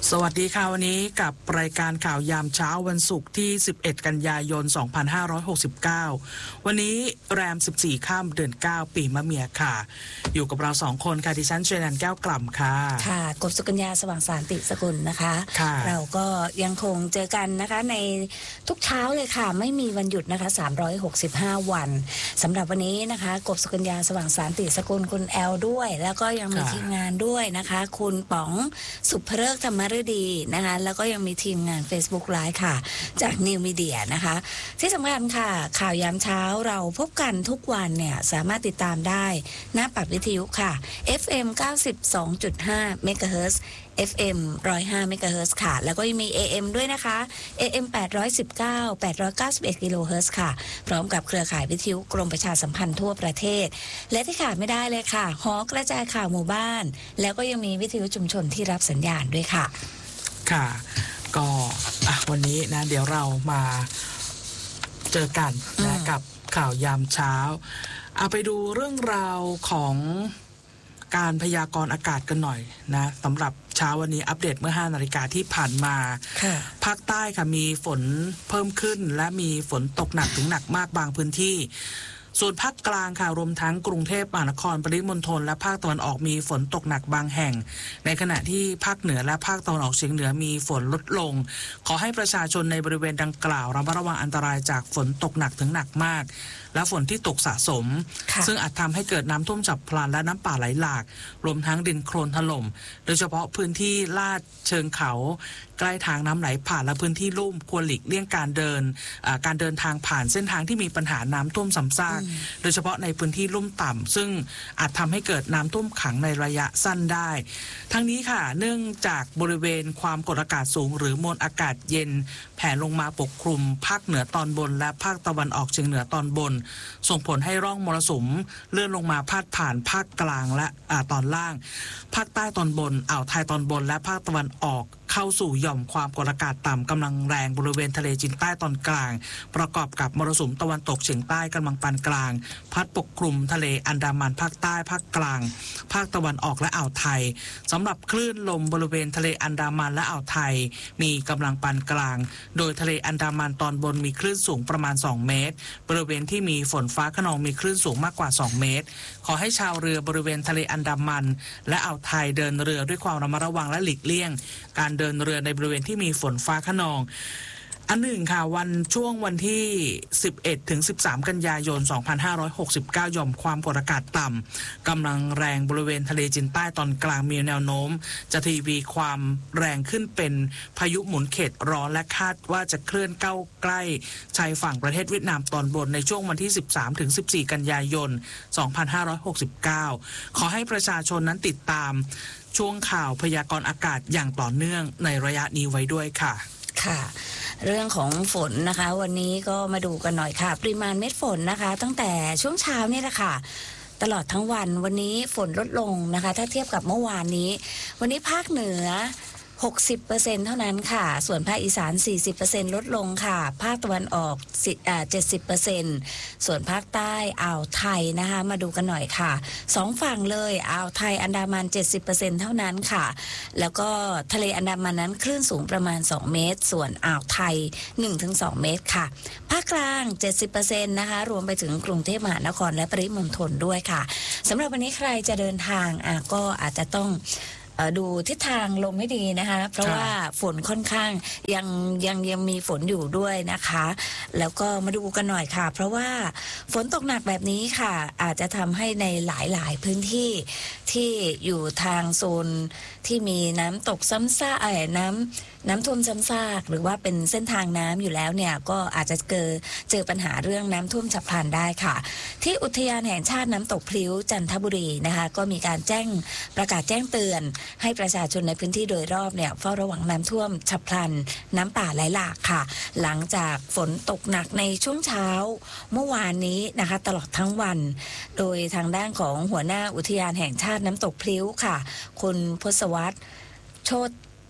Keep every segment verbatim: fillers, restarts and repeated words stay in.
สวัสดีค่ะวันนี้กับรายการข่าวยามเช้าวันศุกร์ที่สิบเอ็ดกันยายนสองพันห้าร้อยหกสิบเก้าวันนี้แรมสิบสี่ค่ำเดือนเก้าปีมะเมียค่ะอยู่กับเราสองคนค่ะดิฉันเชนันแก้วกล่ำค่ะค่ะกบสุกัญญาสว่างสารติสกุลนะคะเราก็ยังคงเจอกันนะคะในทุกเช้าเลยค่ะไม่มีวันหยุดนะคะสามร้อยหกสิบห้าวันสำหรับวันนี้นะคะกบสุกัญญาสว่างสารติสกุลคุณแอลด้วยแล้วก็ยังมีทีมงานด้วยนะคะคุณป๋องสุภฤกษ์ธรรมฤดีนะคะแล้วก็ยังมีทีมงาน Facebook Live ค่ะจาก New Media นะคะที่สำคัญค่ะข่าวยามเช้าเราพบกันทุกวันเนี่ยสามารถติดตามได้หน้าปัดวิทยุค่ะ เอฟ เอ็ม เก้าสิบสองจุดห้า เมกะเฮิรตซ์ เอฟ เอ็ม หนึ่งร้อยห้า เมกะเฮิรตซ์ค่ะแล้วก็ยังมี เอ เอ็ม ด้วยนะคะ เอ เอ็ม แปดร้อยสิบเก้า แปดร้อยเก้าสิบเอ็ด กิโลเฮิรตซ์ค่ะพร้อมกับเครือข่ายวิทยุกรมประชาสัมพันธ์ทั่วประเทศและที่ขาดไม่ได้เลยค่ะหอกระจายข่าวหมู่บ้านแล้วก็ยังมีวิทยุชุมชนที่รับสัญญาณด้วยค่ะค่ะก็อ่ะวันนี้นะเดี๋ยวเรามาเจอกันนะกับข่าวยามเช้าเอาไปดูเรื่องราวของการพยากรณ์อากาศกันหน่อยนะสำหรับเช้าวันนี้อัปเดตเมื่อห้านาฬิกาที่ผ่านมาภาคใต้ค่ะมีฝนเพิ่มขึ้นและมีฝนตกหนักถึงหนักมากบางพื้นที่ส่วนภาคกลางค่ะรวมทั้งกรุงเทพมหานครปริมณฑลและภาคตะวันออกมีฝนตกหนักบางแห่งในขณะที่ภาคเหนือและภาคตะวันออกเฉียงเหนือมีฝนลดลงขอให้ประชาชนในบริเวณดังกล่าวระมัดระวังอันตรายจากฝนตกหนักถึงหนักมากและฝนที่ตกสะสมซึ่งอาจทำให้เกิดน้ำท่วมฉับพลันและน้ำป่าไหลหลากรวมทั้งดินโคลนถล่มโดยเฉพาะพื้นที่ลาดเชิงเขาใกล้ทางน้ำไหลผ่านและพื้นที่ลุ่มควรหลีกเลี่ยงการเดินการเดินทางผ่านเส้นทางที่มีปัญหาน้ำท่วมซ้ำซากโดยเฉพาะในพื้นที่ลุ่มต่ำซึ่งอาจทำให้เกิดน้ำท่วมขังในระยะสั้นได้ทั้งนี้ค่ะเนื่องจากบริเวณความกดอากาศสูงหรือมวลอากาศเย็นแผ่ลงมาปกคลุมภาคเหนือตอนบนและภาคตะวันออกเฉียงเหนือตอนบนส่งผลให้ร่องมรสุมเลื่อนลงมาพาดผ่านภาคกลางและตอนล่างภาคใต้ตอนบนอ่าวไทยตอนบนและภาคตะวันออกเข้าสู่หย่อมความกดอากาศต่ำกำลังแรงบริเวณทะเลจีนใต้ตอนกลางประกอบกับมรสุมตะวันตกเฉียงใต้กำลังปานกลางพัดปกคลุมทะเลอันดามันภาคใต้ภาคกลางภาคตะวันออกและอ่าวไทยสำหรับคลื่นลมบริเวณทะเลอันดามันและอ่าวไทยมีกำลังปานกลางโดยทะเลอันดามันตอนบนมีคลื่นสูงประมาณสองเมตรบริเวณที่มีฝนฟ้าคะนองมีคลื่นสูงมากกว่าสองเมตรขอให้ชาวเรือบริเวณทะเลอันดามันและอ่าวไทยเดินเรือด้วยความระมัดระวังและหลีกเลี่ยงการเดินเรือในบริเวณที่มีฝนฟ้าคะนองอันหนึ่งค่ะวันช่วงวันที่สิบเอ็ดถึงสิบสามกันยายนสองพันห้าร้อยหกสิบเก้าหย่อมความกดอากาศต่ำกำลังแรงบริเวณทะเลจีนใต้ตอนกลางมีแนวโน้มจะทวีความแรงขึ้นเป็นพายุหมุนเขตร้อนและคาดว่าจะเคลื่อนเข้าใกล้ชายฝั่งประเทศเวียดนามตอนบนในช่วงวันที่สิบสามถึงสิบสี่กันยายนสองพันห้าร้อยหกสิบเก้าขอให้ประชาชนนั้นติดตามช่วงข่าวพยากรณ์อากาศอย่างต่อเนื่องในระยะนี้ไว้ด้วยค่ะค่ะเรื่องของฝนนะคะวันนี้ก็มาดูกันหน่อยค่ะปริมาณเม็ดฝนนะคะตั้งแต่ช่วงเช้านี่แหละค่ะตลอดทั้งวันวันนี้ฝนลดลงนะคะถ้าเทียบกับเมื่อวานนี้วันนี้ภาคเหนือหกสิบเปอร์เซ็นต์ เท่านั้นค่ะส่วนภาคอีสาน สี่สิบเปอร์เซ็นต์ ลดลงค่ะภาคตะวันออกอ่า เจ็ดสิบเปอร์เซ็นต์ ส่วนภาคใต้อ่าวไทยนะคะมาดูกันหน่อยค่ะสองฝั่งเลยอ่าวไทยอันดามัน เจ็ดสิบเปอร์เซ็นต์ เท่านั้นค่ะแล้วก็ทะเลอันดามันนั้นคลื่นสูงประมาณสองเมตรส่วนอ่าวไทย หนึ่งถึงสอง เมตรค่ะภาคกลาง เจ็ดสิบเปอร์เซ็นต์ นะคะรวมไปถึงกรุงเทพมหานครและปริมณฑลด้วยค่ะสำหรับวันนี้ใครจะเดินทางอ่ะก็อาจจะต้องดูทิศทางลมให้ดีนะคะเพราะว่าฝนค่อนข้างยังยังยังมีฝนอยู่ด้วยนะคะแล้วก็มาดูกันหน่อยค่ะเพราะว่าฝนตกหนักแบบนี้ค่ะอาจจะทำให้ในหลายๆพื้นที่ที่อยู่ทางโซนที่มีน้ำตกซ้ำซากเอ่อน้ำน้ำท่วมซ้ำซากหรือว่าเป็นเส้นทางน้ำอยู่แล้วเนี่ยก็อาจจะเจอเจอปัญหาเรื่องน้ำท่วมฉับพลันได้ค่ะที่อุทยานแห่งชาติน้ำตกพลิ้วจันทบุรีนะคะก็มีการแจ้งประกาศแจ้งเตือนให้ประชาชนในพื้นที่โดยรอบเนี่ยเฝ้าระวังน้ำท่วมฉับพลันน้ำป่าไหลหลากค่ะหลังจากฝนตกหนักในช่วงเช้าเมื่อวานนี้นะคะตลอดทั้งวันโดยทางด้านของหัวหน้าอุทยานแห่งชาติน้ำตกพลิ้วค่ะคุณพศวัฒน์โชติ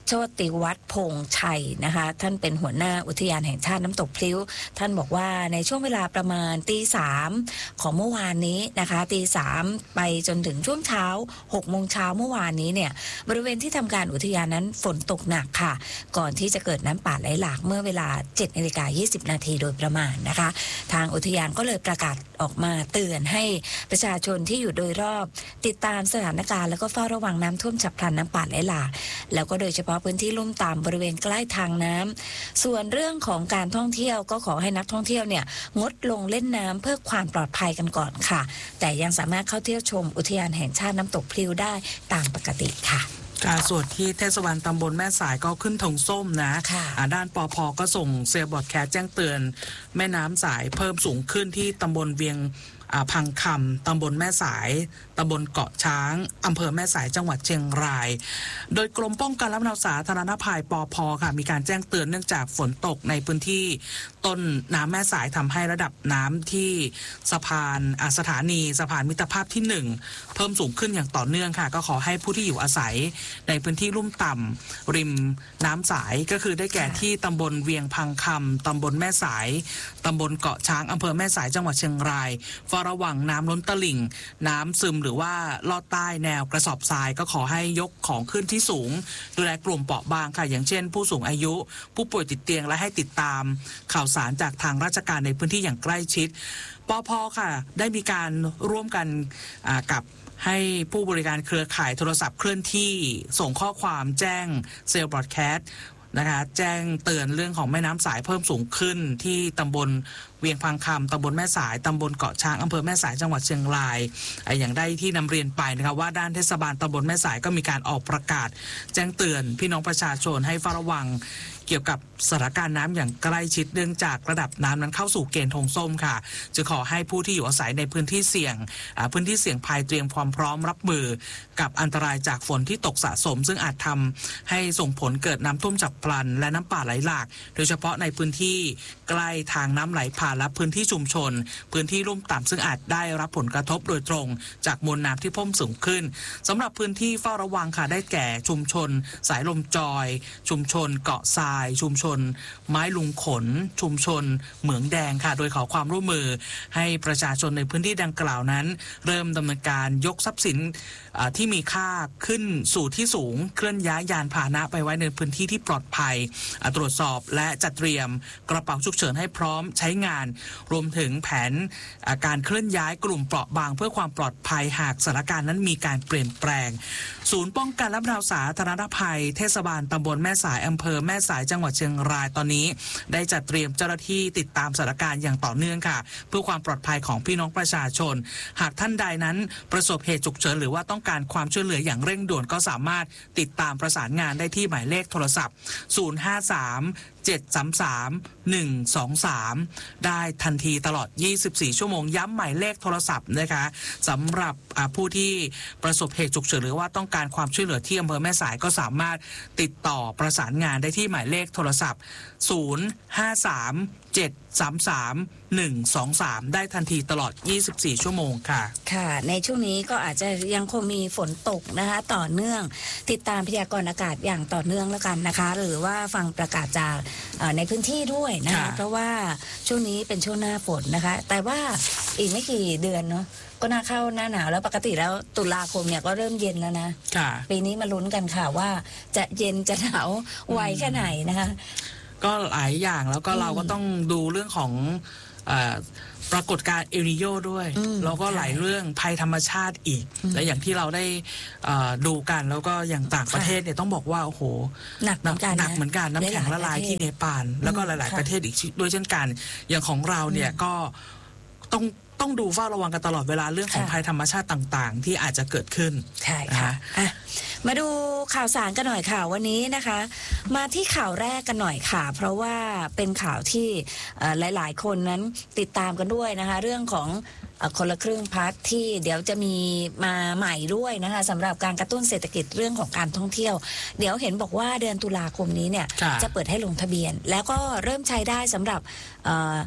โชติวัฒน์พงษ์ชัยนะคะท่านเป็นหัวหน้าอุทยานแห่งชาติน้ำตกพลิ้วท่านบอกว่าในช่วงเวลาประมาณตีสามของเมื่อวานนี้นะคะตีสามไปจนถึงช่วงเช้าหกโมงเช้าเมื่อวานนี้เนี่ยบริเวณที่ทำการอุทยานนั้นฝนตกหนักค่ะก่อนที่จะเกิดน้ำป่าไหลหลากเมื่อเวลาเจ็ดนาฬิกายี่สิบนาทีโดยประมาณนะคะทางอุทยานก็เลยประกาศออกมาเตือนให้ประชาชนที่อยู่โดยรอบติดตามสถานการณ์แล้วก็เฝ้าระวังน้ำท่วมฉับพลันน้ำป่าไหลหลากแล้วก็โดยเฉพาะพื้นที่ลุ่มต่ำบริเวณใกล้ทางน้ำส่วนเรื่องของการท่องเที่ยวก็ขอให้นักท่องเที่ยวเนี่ยงดลงเล่นน้ำเพื่อความปลอดภัยกันก่อนค่ะแต่ยังสามารถเข้าเที่ยวชมอุทยานแห่งชาติน้ำตกพลิ้วได้ตามปกติค่ะการส่วนที่เทศบาลตำบลแม่สายก็ขึ้นธงส้มนะด้านปภ.ก็ส่งเซลล์บอร์ดแคสแจ้งเตือนแม่น้ำสายเพิ่มสูงขึ้นที่ตำบลเวียงพังคำตำบลแม่สายตำบลเกาะช้างอำเภอแม่สายจังหวัดเชียงรายโดยกรมป้องกันและบรรเทาสาธารณภัยปภ.ค่ะมีการแจ้งเตือนเนื่องจากฝนตกในพื้นที่ต้นน้ำแม่สายทำให้ระดับน้ำที่สะพานสถานีสะพานมิตรภาพที่หนึ่งเพิ่มสูงขึ้นอย่างต่อเนื่องค่ะก็ขอให้ผู้ที่อยู่อาศัยในพื้นที่ลุ่มต่ำริมน้ำสายก็คือได้แก่ที่ตำบลเวียงพังคำตำบลแม่สายตำบลเกาะช้างอำเภอแม่สายจังหวัดเชียงรายเฝ้าระวังน้ำล้นตลิ่งน้ำซึมหรือว่าลอดใต้แนวกระสอบทรายก็ขอให้ยกของขึ้นที่สูงดูแลกลุ่มเปราะบางค่ะอย่างเช่นผู้สูงอายุผู้ป่วยติดเตียงและให้ติดตามข่าวสารจากทางราชการในพื้นที่อย่างใกล้ชิดปภ.ค่ะได้มีการร่วมกันกับให้ผู้บริการเครือข่ายโทรศัพท์เคลื่อนที่ส่งข้อความแจ้งเซลล์บรอดแคสต์นะคะแจ้งเตือนเรื่องของแม่น้ำสายเพิ่มสูงขึ้นที่ตำบลเวียงพังคำตำบลแม่สายตำบลเกาะช้างอำเภอแม่สายจังหวัดเชียงรายอย่างได้ที่นำเรียนไปนะคะว่าด้านเทศบาลตำบลแม่สายก็มีการออกประกาศแจ้งเตือนพี่น้องประชาชนให้เฝ้าระวังเกี่ยวกับสถานการณ์น้ำอย่างใกล้ชิดเนื่องจากระดับน้ำนั้นเข้าสู่เกณฑ์ธงส้มค่ะจะขอให้ผู้ที่อยู่อาศัยในพื้นที่เสี่ยงพื้นที่เสี่ยงภัยเตรียมความพร้อมรับมือกับอันตรายจากฝนที่ตกสะสมซึ่งอาจทำให้ส่งผลเกิดน้ำท่วมฉับพลันและน้ำป่าไหลหลากโดยเฉพาะในพื้นที่ใกล้ทางน้ำไหลผ่านและพื้นที่ชุมชนพื้นที่ลุ่มต่ำซึ่งอาจได้รับผลกระทบโดยตรงจากมวลน้ำที่เพิ่มสูงขึ้นสำหรับพื้นที่เฝ้าระวังค่ะได้แก่ชุมชนสายลมจอยชุมชนเกาะทรายชุมชนไม้ลุงขนชุมชนเหมืองแดงค่ะโดยขอความร่วมมือให้ประชาชนในพื้นที่ดังกล่าวนั้นเริ่มดำเนินการยกทรัพย์สินที่มีค่าขึ้นสู่ที่สูงเคลื่อนย้ายยานพาหนะไปไว้ในพื้นที่ที่ปลอดภัยตรวจสอบและจัดเตรียมกระเป๋าฉุกเฉินให้พร้อมใช้งานรวมถึงแผนการเคลื่อนย้ายกลุ่มเปราะบางเพื่อความปลอดภัยหากสถานการณ์นั้นมีการเปลี่ยนแปลงศูนย์ป้องกันและบรรเทาสาธารณภัยเทศบาลตำบลแม่สายอำเภอแม่สายจังหวัดเชียงรายตอนนี้ได้จัดเตรียมเจ้าหน้าที่ติดตามสถานการณ์อย่างต่อเนื่องค่ะเพื่อความปลอดภัยของพี่น้องประชาชนหากท่านใดนั้นประสบเหตุฉุกเฉินหรือว่าต้องการความช่วยเหลืออย่างเร่งด่วนก็สามารถติดตามประสานงานได้ที่หมายเลขโทรศัพท์ศูนย์ ห้า สาม เจ็ด สาม สาม หนึ่ง สอง สามได้ทันทีตลอดยี่สิบสี่ชั่วโมงย้ำหมายเลขโทรศัพท์นะคะสำหรับผู้ที่ประสบเหตุฉุกเฉินหรือว่าต้องการความช่วยเหลือที่อำเภอแม่สายก็สามารถติดต่อประสานงานได้ที่หมายเลขโทรศัพท์ศูนย์ ห้า สาม เจ็ด สาม สาม หนึ่ง สอง สามได้ทันทีตลอดยี่สิบสี่ชั่วโมงค่ะค่ะในช่วงนี้ก็อาจจะยังคงมีฝนตกนะคะต่อเนื่องติดตามพยากรณ์อากาศอย่างต่อเนื่องแล้วกันนะคะหรือว่าฟังประกาศจากในพื้นที่ด้วยนะคะเพราะว่าช่วงนี้เป็นช่วงหน้าฝนนะคะแต่ว่าอีกไม่กี่เดือนเนาะก็น่าเข้าหน้าหนาวแล้วปกติแล้วตุลาคมเนี่ยก็เริ่มเย็นแล้วนะปีนี้มาลุ้นกันค่ะว่าจะเย็นจะหนาวไวแค่ไหนนะคะก็หลายอย่างแล้วก็เราก็ต้องดูเรื่องของปรากฏการณ์เอลนิโญด้วยแล้วก็หลายเรื่องภัยธรรมชาติอีกและอย่างที่เราได้ดูกันแล้วก็อย่างต่างประเทศเนี่ยต้องบอกว่าโอ้โหหนักเหมือนกันหนักเหมือนกันน้ำแข็งละลายที่เนปาลแล้วก็หลายๆประเทศอีกด้วยเช่นกันอย่างของเราเนี่ยก็ต้องต้องดูเฝ้าระวังกันตลอดเวลาเรื่องของภัยธรรมชาติต่างๆที่อาจจะเกิดขึ้นใช่ค่ะมาดูข่าวสารกันหน่อยค่ะวันนี้นะคะมาที่ข่าวแรกกันหน่อยค่ะเพราะว่าเป็นข่าวที่หลายๆคนนั้นติดตามกันด้วยนะคะเรื่องของคนละครึ่งพัฒน์ที่เดี๋ยวจะมีมาใหม่ด้วยนะคะสำหรับการกระตุ้นเศรษฐกิจเรื่องของการท่องเที่ยวเดี๋ยวเห็นบอกว่าเดือนตุลาคมนี้เนี่ยจะเปิดให้ลงทะเบียนแล้วก็เริ่มใช้ได้สำหรับ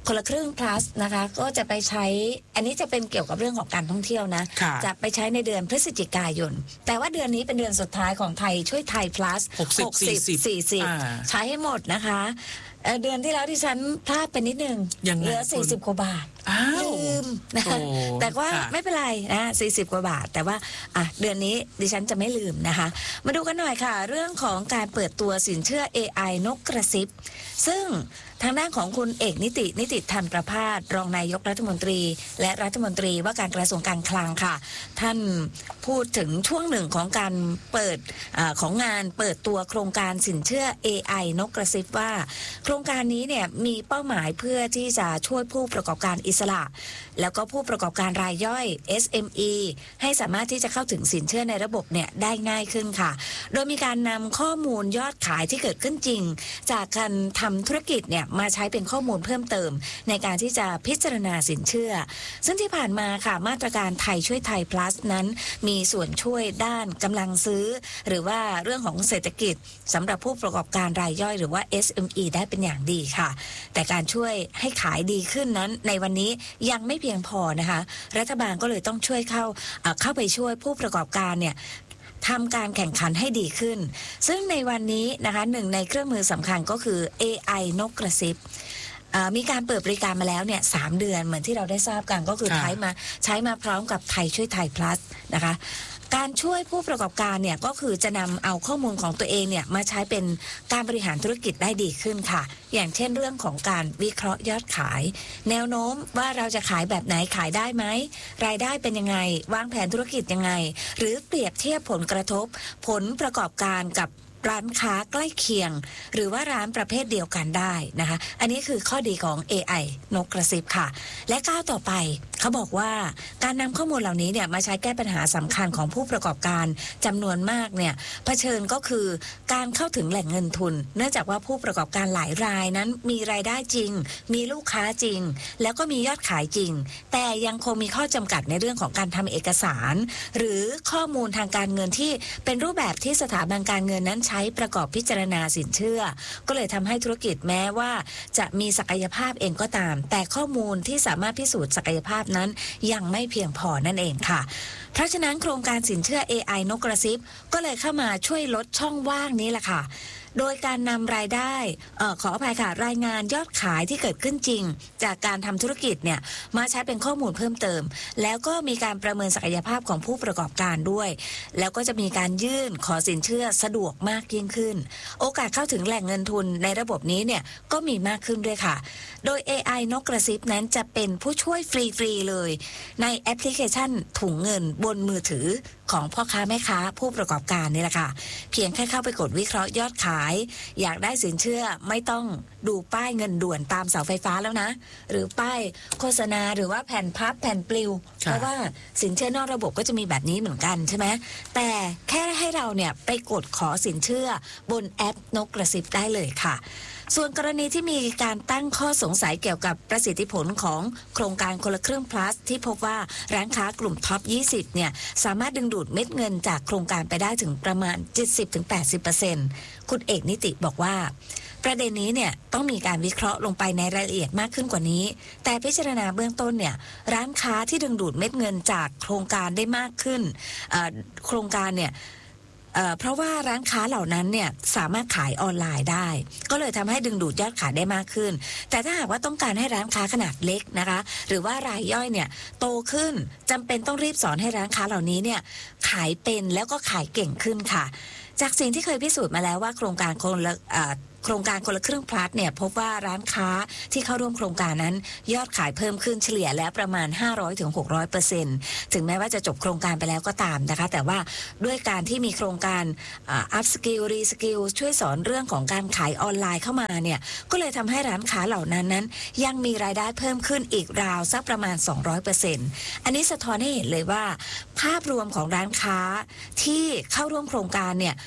คนละครึ่ง plus นะคะก็จะไปใช้อันนี้จะเป็นเกี่ยวกับเรื่องของการท่องเที่ยวนะจะไปใช้ในเดือนพฤศจิกายนแต่ว่าเดือนนี้เป็นเดือนสุดท้ายของไทยช่วยไทย plus หกสิบ สี่สิบสี่สิบใช้ให้หมดนะคะเดือนที่แล้วที่ฉันพลาดไปนิดนึงเหลือสี่สิบกว่าบาทลืมนะคะแต่ว่าไม่เป็นไรนะสี่สิบกว่าบาทแต่ว่าอ่ะเดือนนี้ดิฉันจะไม่ลืมนะคะมาดูกันหน่อยค่ะเรื่องของการเปิดตัวสินเชื่อ เอ ไอ นกกระซิบซึ่งทางด้านของคุณเอกนิตินิติธรรมประภาสรองนายกรัฐมนตรีและรัฐมนตรีว่าการกระทรวงการคลังค่ะท่านพูดถึงช่วงหนึ่งของการเปิดอของงานเปิดตัวโครงการสินเชื่อ เอ ไอ นกกระซิบว่าโครงการนี้เนี่ยมีเป้าหมายเพื่อที่จะช่วยผู้ประกอบการอิสระแล้วก็ผู้ประกอบการรายย่อย เอส เอ็ม อี ให้สามารถที่จะเข้าถึงสินเชื่อในระบบเนี่ยได้ง่ายขึ้นค่ะโดยมีการนำข้อมูลยอดขายที่เกิดขึ้นจริงจากการทำธุรกิจเนี่ยมาใช้เป็นข้อมูลเพิ่มเติมในการที่จะพิจารณาสินเชื่อซึ่งที่ผ่านมาค่ะมาตรการไทยช่วยไทย plus นั้นมีส่วนช่วยด้านกำลังซื้อหรือว่าเรื่องของเศรษฐกิจสำหรับผู้ประกอบการรายย่อยหรือว่า เอส เอ็ม อี ได้เป็นอย่างดีค่ะแต่การช่วยให้ขายดีขึ้นนั้นในวันนี้ยังไม่เพียงพอนะคะรัฐบาลก็เลยต้องช่วยเข้าเข้าไปช่วยผู้ประกอบการเนี่ยทำการแข่งขันให้ดีขึ้นซึ่งในวันนี้นะคะหนึ่งในเครื่องมือสำคัญก็คือ เอ ไอ นกกระซิบมีการเปิดบริการมาแล้วเนี่ยสามเดือนเหมือนที่เราได้ทราบกันก็คือใช้มาใช้มาพร้อมกับไทยช่วยไทย plus นะคะการช่วยผู้ประกอบการเนี่ยก็คือจะนำเอาข้อมูลของตัวเองเนี่ยมาใช้เป็นการบริหารธุรกิจได้ดีขึ้นค่ะอย่างเช่นเรื่องของการวิเคราะห์ยอดขายแนวโน้มว่าเราจะขายแบบไหนขายได้ไหมรายได้เป็นยังไงวางแผนธุรกิจยังไงหรือเปรียบเทียบผลกระทบผลประกอบการกับร้านค้าใกล้เคียงหรือว่าร้านประเภทเดียวกันได้นะคะอันนี้คือข้อดีของ เอ ไอ นกกระซิบค่ะและก้าวต่อไปเขาบอกว่าการนำข้อมูลเหล่านี้เนี่ยมาใช้แก้ปัญหาสำคัญของผู้ประกอบการจำนวนมากเนี่ยเผชิญก็คือการเข้าถึงแหล่งเงินทุนเนื่องจากว่าผู้ประกอบการหลายรายนั้นมีรายได้จริงมีลูกค้าจริงแล้วก็มียอดขายจริงแต่ยังคงมีข้อจำกัดในเรื่องของการทำเอกสารหรือข้อมูลทางการเงินที่เป็นรูปแบบที่สถาบันการเงินนั้นใช้ประกอบพิจารณาสินเชื่อก็เลยทำให้ธุรกิจแม้ว่าจะมีศักยภาพเองก็ตามแต่ข้อมูลที่สามารถพิสูจน์ศักยภาพนั้นยังไม่เพียงพอนั่นเองค่ะเพราะฉะนั้นโครงการสินเชื่อ เอ ไอ นกกระซิบก็เลยเข้ามาช่วยลดช่องว่างนี้แหละค่ะโดยการนำรายได้เอ่อขออภัยค่ะรายงานยอดขายที่เกิดขึ้นจริงจากการทำธุรกิจเนี่ยมาใช้เป็นข้อมูลเพิ่มเติมแล้วก็มีการประเมินศักยภาพของผู้ประกอบการด้วยแล้วก็จะมีการยื่นขอสินเชื่อสะดวกมากยิ่งขึ้นโอกาสเข้าถึงแหล่งเงินทุนในระบบนี้เนี่ยก็มีมากขึ้นด้วยค่ะโดย เอ ไอ นกกระซิบนั้นจะเป็นผู้ช่วยฟรีๆเลยในแอปพลิเคชันถุงเงินบนมือถือของพ่อค้าแม่ค้าผู้ประกอบการนี่แหละค่ะเพียงแค่เข้าไปกดวิเคราะห์ยอดขายอยากได้สินเชื่อไม่ต้องดูป้ายเงินด่วนตามเสาไฟฟ้าแล้วนะหรือป้ายโฆษณาหรือว่าแผ่นพับแผ่นปลิวเพราะว่าสินเชื่อนอกระบบก็จะมีแบบนี้เหมือนกันใช่ไหมแต่แค่ให้เราเนี่ยไปกดขอสินเชื่อบนแอปนกกระซิบได้เลยค่ะส่วนกรณีที่มีการตั้งข้อสงสัยเกี่ยวกับประสิทธิผลของโครงการคนละครึ่ง plus ที่พบว่าร้านค้ากลุ่มท็อปยี่สิบเนี่ยสามารถดึงดูดเม็ดเงินจากโครงการไปได้ถึงประมาณ เจ็ดสิบถึงแปดสิบเปอร์เซ็นต์ คุณเอกนิติบอกว่าประเด็นนี้เนี่ยต้องมีการวิเคราะห์ลงไปในรายละเอียดมากขึ้นกว่านี้แต่พิจารณาเบื้องต้นเนี่ยร้านค้าที่ดึงดูดเม็ดเงินจากโครงการได้มากขึ้นโครงการเนี่ยเพราะว่าร้านค้าเหล่านั้นเนี่ยสามารถขายออนไลน์ได้ก็เลยทำให้ดึงดูดยอดขายได้มากขึ้นแต่ถ้าหากว่าต้องการให้ร้านค้าขนาดเล็กนะคะหรือว่ารายย่อยเนี่ยโตขึ้นจำเป็นต้องรีบสอนให้ร้านค้าเหล่านี้เนี่ยขายเป็นแล้วก็ขายเก่งขึ้นค่ะจากสิ่งที่เคยพิสูจน์มาแล้วว่าโครงการคนละโครงการคนละครึ่งพลัสเนี่ยพบว่าร้านค้าที่เข้าร่วมโครงการนั้นยอดขายเพิ่มขึ้นเฉลี่ยแล้วประมาณ ห้าร้อยถึงหกร้อยเปอร์เซ็นต์ ถึงแม้ว่าจะจบโครงการไปแล้วก็ตามนะคะแต่ว่าด้วยการที่มีโครงการอัพสกิลรีสกิลช่วยสอนเรื่องของการขายออนไลน์เข้ามาเนี่ยก็เลยทำให้ร้านค้าเหล่านั้นนั้นยังมีรายได้เพิ่มขึ้นอีกราวสักประมาณ สองร้อยเปอร์เซ็นต์ อันนี้สะท้อนให้เห็นเลยว่าภาพรวมของร้านค้าที่เข้าร่วมโครงการเนี่ย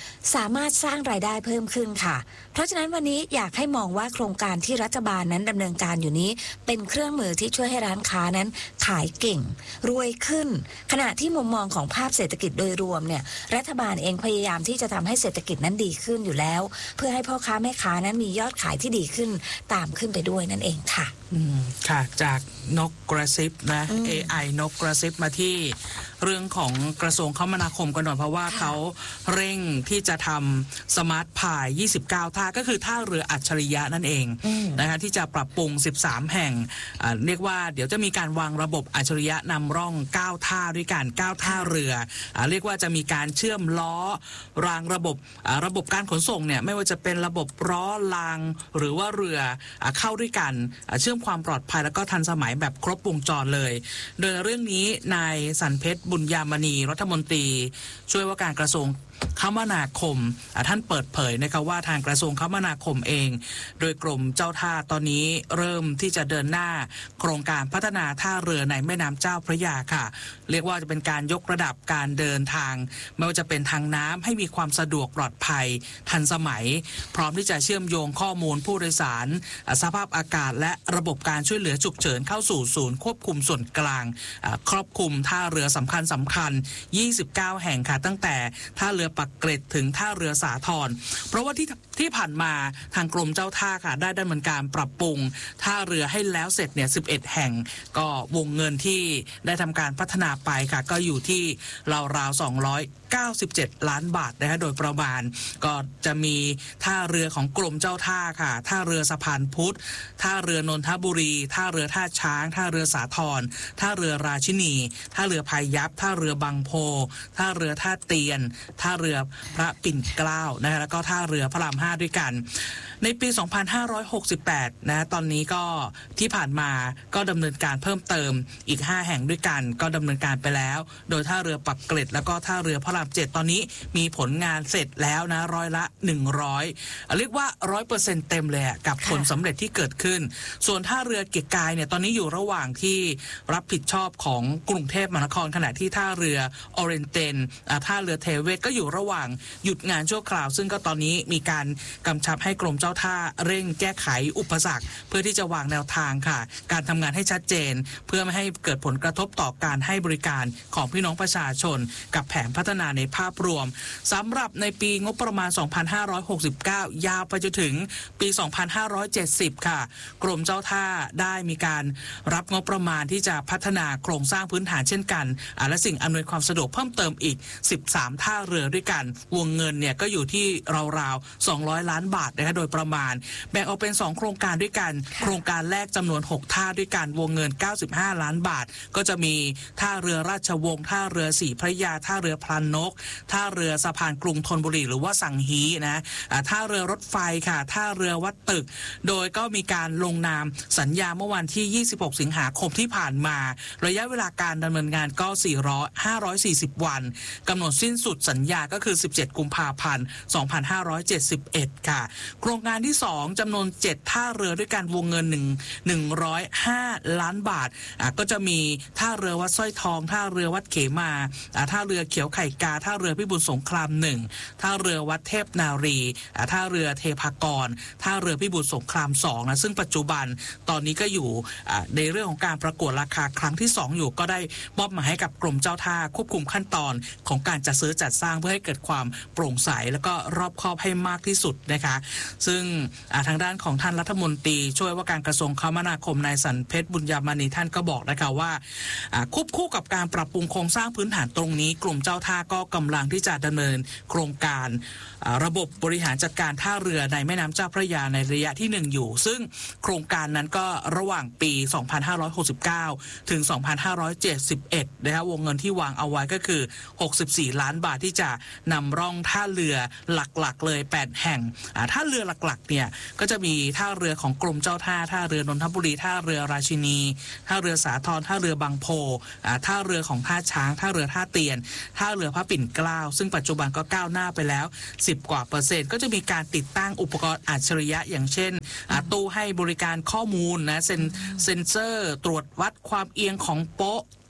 สามารถสร้างรายได้เพิ่มขึ้นค่ะเพราะฉะนั้นวันนี้อยากให้มองว่าโครงการที่รัฐบาลนั้นดำเนินการอยู่นี้เป็นเครื่องมือที่ช่วยให้ร้านค้านั้นขายเก่งรวยขึ้นขณะที่มุมมองของภาพเศรษฐกิจโดยรวมเนี่ยรัฐบาลเองพยายามที่จะทำให้เศรษฐกิจนั้นดีขึ้นอยู่แล้วเพื่อให้พ่อค้าแม่ค้านั้นมียอดขายที่ดีขึ้นตามขึ้นไปด้วยนั่นเองค่ะอืมค่ะจากนกกระซิบนะ เอ ไอ นกกระซิบมาที่เรื่องของกระทรวงคมนาคมกันหน่อยเพราะว่าเขาเร่งที่จะทำสมาร์ทพายยี่สิบเก้าท่าก็คือท่าเรืออัจฉริยะนั่นเองนะคะที่จะปรับปรุงสิบสามแห่งเรียกว่าเดี๋ยวจะมีการวางระบบอัจฉริยะนำร่องเก้าท่าด้วยกันเก้าท่าเรือเรียกว่าจะมีการเชื่อมล้อรางระบบระบบการขนส่งเนี่ยไม่ว่าจะเป็นระบบล้อรางหรือว่าเรือเข้าด้วยกันเชื่อมความปลอดภัยแล้วก็ทันสมัยแบบครบวงจรเลยโดยเรื่องนี้นายสันเพชรบุญยามณีรัฐมนตรีช่วยว่าการกระทรวงคมนาคมท่านเปิดเผยนะคะว่าทางกระทรวงคมนาคมเองโดยกรมเจ้าท่าตอนนี้เริ่มที่จะเดินหน้าโครงการพัฒนาท่าเรือในแม่น้ำเจ้าพระยาค่ะเรียกว่าจะเป็นการยกระดับการเดินทางไม่ว่าจะเป็นทางน้ำให้มีความสะดวกปลอดภัยทันสมัยพร้อมที่จะเชื่อมโยงข้อมูลผู้โดยสารสภาพอากาศและระบบการช่วยเหลือฉุกเฉินเข้าสู่ศูนย์ควบคุมส่วนกลางครอบคลุมท่าเรือสำคัญสำคัญยี่สิบเก้าแห่งค่ะตั้งแต่ท่าเรือปักเกร็ดถึงท่าเรือสาทรเพราะว่าที่ที่ผ่านมาทางกรมเจ้าท่าค่ะได้ดำเนินการปรับปรุงท่าเรือให้แล้วเสร็จเนี่ยสิบเอ็ดแห่งก็วงเงินที่ได้ทำการพัฒนาไปค่ะก็อยู่ที่ราวๆสองร้อยเก้าสิบเจ็ดล้านบาทนะคะโดยประมาณก็จะมีท่าเรือของกรมเจ้าท่าค่ะท่าเรือสะพานพุทธท่าเรือนนทบุรีท่าเรือท่าช้างท่าเรือสาทรท่าเรือราชินีท่าเรือพายัพท่าเรือบางโพท่าเรือท่าเตียนท่าเรือพระปิ่นเกล้านะคะแล้วก็ท่าเรือพระรามห้าด้วยกันในปีสองพันห้าร้อยหกสิบแปดนะตอนนี้ก็ที่ผ่านมาก็ดำเนินการเพิ่มเติมอีกห้าแห่งด้วยกันก็ดำเนินการไปแล้วโดยท่าเรือปักเกร็ดแล้วก็ท่าเรือพระรามเจ็ดตอนนี้มีผลงานเสร็จแล้วนะร้อยละหนึ่งร้อยเรียกว่า ร้อยเปอร์เซ็นต์ เต็มเลยกับผลสำเร็จที่เกิดขึ้นส่วนท่าเรือเกียรติกายเนี่ยตอนนี้อยู่ระหว่างที่รับผิดชอบของกรุงเทพมหานครขณะที่ท่าเรือออเรนเตนท่าเรือเทเวศก็อยู่ระหว่างหยุดงานชั่วคราวซึ่งก็ตอนนี้มีการกำชับให้กรมเจ้าท่าเร่งแก้ไขอุปสรรคเพื่อที่จะวางแนวทางค่ะการทำงานให้ชัดเจนเพื่อไม่ให้เกิดผลกระทบต่อการให้บริการของพี่น้องประชาชนกับแผนพัฒนาในภาพรวมสำหรับในปีงบประมาณสองพันห้าร้อยหกสิบเก้ายาวไปจนถึงปีสองพันห้าร้อยเจ็ดสิบค่ะกรมเจ้าท่าได้มีการรับงบประมาณที่จะพัฒนาโครงสร้างพื้นฐานเช่นกันและสิ่งอำนวยความสะดวกเพิ่มเติมอีกสิบสามท่าเรือด้วยกันวงเงินเนี่ยก็อยู่ที่ราวๆสองร้อยล้านบาทนะคะโดยประมาณแบ่งออกเป็นสองโครงการด้วยกันโครงการแรกจำนวนหกท่าด้วยกันวงเงินเก้าสิบห้าล้านบาทก็จะมีท่าเรือราชวงศ์ท่าเรือศรีพระยาท่าเรือพลานนกท่าเรือสะพานกรุงธนบุรีหรือว่าสังฮีนะท่าเรือรถไฟค่ะท่าเรือวัดตึกโดยก็มีการลงนามสัญญาเมื่อวันที่ยี่สิบหกสิงหาคมที่ผ่านมาระยะเวลาการดำเนินงานก็สี่ร้อย ห้าร้อยสี่สิบวันกำหนดสิ้นสุดสัญญาก็คือสิบเจ็ดกุมภาพันธ์สองพันห้าร้อยเจ็ดสิบเอ็ดค่ะโครงการที่สองจำนวนเจ็ดท่าเรือด้วยกันวงเงินหนึ่ง หนึ่งร้อยห้าล้านบาทอ่ะก็จะมีท่าเรือวัดสร้อยทองท่าเรือวัดเขมาอ่ะท่าเรือเขียวไข่กาท่าเรือพิบูลสงครามหนึ่งท่าเรือวัดเทพนารีอ่ะท่าเรือเทพากรท่าเรือพิบูลสงครามสองนะซึ่งปัจจุบันตอนนี้ก็อยู่อ่ะในเรื่องของการประกวดราคาครั้งที่สองอยู่ก็ได้มอบหมายให้กับกรมเจ้าท่าควบคุมขั้นตอนของการจัดซื้อจัดสร้างเพื่อให้เกิดความโปร่งใสแล้วก็รอบคอบให้มากที่สุดนะคะซึ่งทางด้านของท่านรัฐมนตรีช่วยว่าการกระทรวงคมนาคมนายสันเพชรบุญยามณีท่านก็บอกนะคะว่าควบคู่กับการปรับปรุงโครงสร้างพื้นฐานตรงนี้กลุ่มเจ้าท่าก็กำลังที่จะดำเนินโครงการระบบบริหารจัดการท่าเรือในแม่น้ำเจ้าพระยาในระยะที่หนึ่งอยู่ซึ่งโครงการนั้นก็ระหว่างปีสองพันห้าร้อยหกสิบเก้าถึงสองพันห้าร้อยเจ็ดสิบเอ็ดนะคะวงเงินที่วางเอาไว้ก็คือหกสิบสี่ล้านบาทที่จะนำร่องท่าเรือหลักๆเลยแปดแห่งท่าเรือหลักๆเนี่ยก็จะมีท่าเรือของกรมเจ้าท่าท่าเรือนนทบุรีท่าเรือราชินีท่าเรือสาทรท่าเรือบางโพท่าเรือของท่าช้างท่าเรือท่าเตียนท่าเรือพระปิ่นเกล้าซึ่งปัจจุบันก็ก้าวหน้าไปแล้วสิบกว่าเปอร์เซ็นต์ก็จะมีการติดตั้งอุปกรณ์อัจฉริยะอย่างเช่นตู้ให้บริการข้อมูลนะเซนเซนเซอร์ตรวจวัดความเอียงของโป๊ะ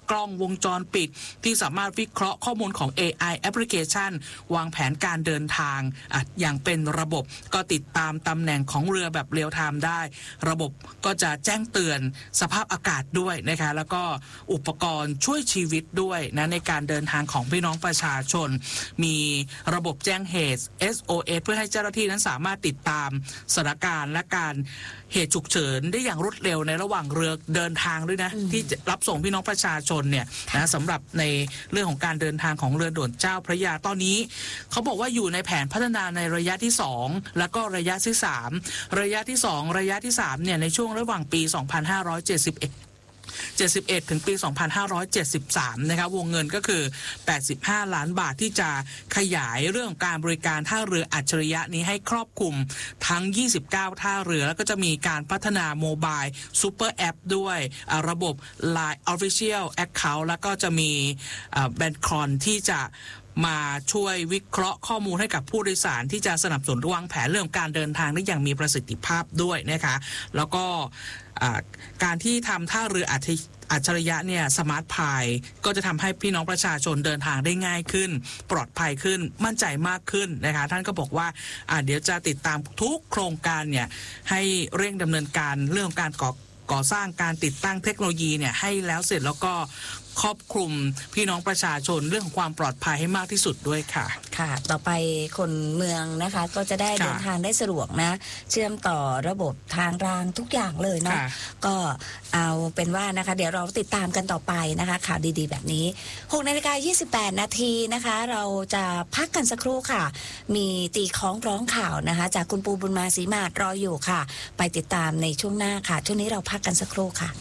กล้องวงจรปิดที่สามารถวิเคราะห์ข้อมูลของ เอ ไอ แอปพลิเคชันวางแผนการเดินทางอ่ะอย่างเป็นระบบก็ติดตามตำแหน่งของเรือแบบเรียลไทม์ได้ระบบก็จะแจ้งเตือนสภาพอากาศด้วยนะคะแล้วก็อุปกรณ์ช่วยชีวิตด้วยนะในการเดินทางของพี่น้องประชาชนมีระบบแจ้งเหตุ เอส โอ เอส เพื่อให้เจ้าหน้าที่นั้นสามารถติดตามสถานการณ์และการเหตุฉุกเฉินได้อย่างรวดเร็วในระหว่างเรือเดินทางด้วยนะที่รับส่งพี่น้องประชาชนเนี่ยนะสำหรับในเรื่องของการเดินทางของเรือด่วนเจ้าพระยาตอนนี้เขาบอกว่าอยู่ในแผนพัฒนาในระยะที่สองแล้วก็ระยะที่สามระยะที่สองระยะที่สามเนี่ยในช่วงระหว่างปีสองพันห้าร้อยเจ็ดสิบเอ็ดเจ็ดสิบเอ็ดถึงปีสองพันห้าร้อยเจ็ดสิบสามนะครับวงเงินก็คือแปดสิบห้าล้านบาทที่จะขยายเรื่องการบริการท่าเรืออัจฉริยะนี้ให้ครอบคลุมทั้งยี่สิบเก้าท่าเรือแล้วก็จะมีการพัฒนาโมบายซูเปอร์แอปด้วยระบบ ไลน์ Official Account แล้วก็จะมีแบนคอนที่จะมาช่วยวิเคราะห์ข้อมูลให้กับผู้โดยสารที่จะสนับสนุนวางแผนเรื่องการเดินทางได้อย่างมีประสิทธิภาพด้วยนะคะแล้วก็การที่ทำท่าเรืออัจฉริยะเนี่ยสมาร์ทพายก็จะทำให้พี่น้องประชาชนเดินทางได้ง่ายขึ้นปลอดภัยขึ้นมั่นใจมากขึ้นนะคะท่านก็บอกว่าเดี๋ยวจะติดตามทุกโครงการเนี่ยให้เร่งดำเนินการเรื่องการก่อก่อสร้างการติดตั้งเทคโนโลยีเนี่ยให้แล้วเสร็จแล้วก็ครอบคลุมพี่น้องประชาชนเรื่องของความปลอดภัยให้มากที่สุดด้วยค่ะค่ะต่อไปคนเมืองนะคะก็จะได้เดินทางได้สะดวกนะเชื่อมต่อระบบทางรางทุกอย่างเลยเนาะก็เอาเป็นว่านะคะเดี๋ยวเราติดตามกันต่อไปนะคะข่าวดีๆแบบนี้หกนาฬิกายี่สิบแปดนาทีนะคะเราจะพักกันสักครู่ค่ะมีตีคล้องร้องข่าวนะคะจากคุณปูบุญมาศรีมาศรออยู่ค่ะไปติดตามในช่วงหน้าค่ะช่วงนี้เราพักกันสักครู่ค่ะ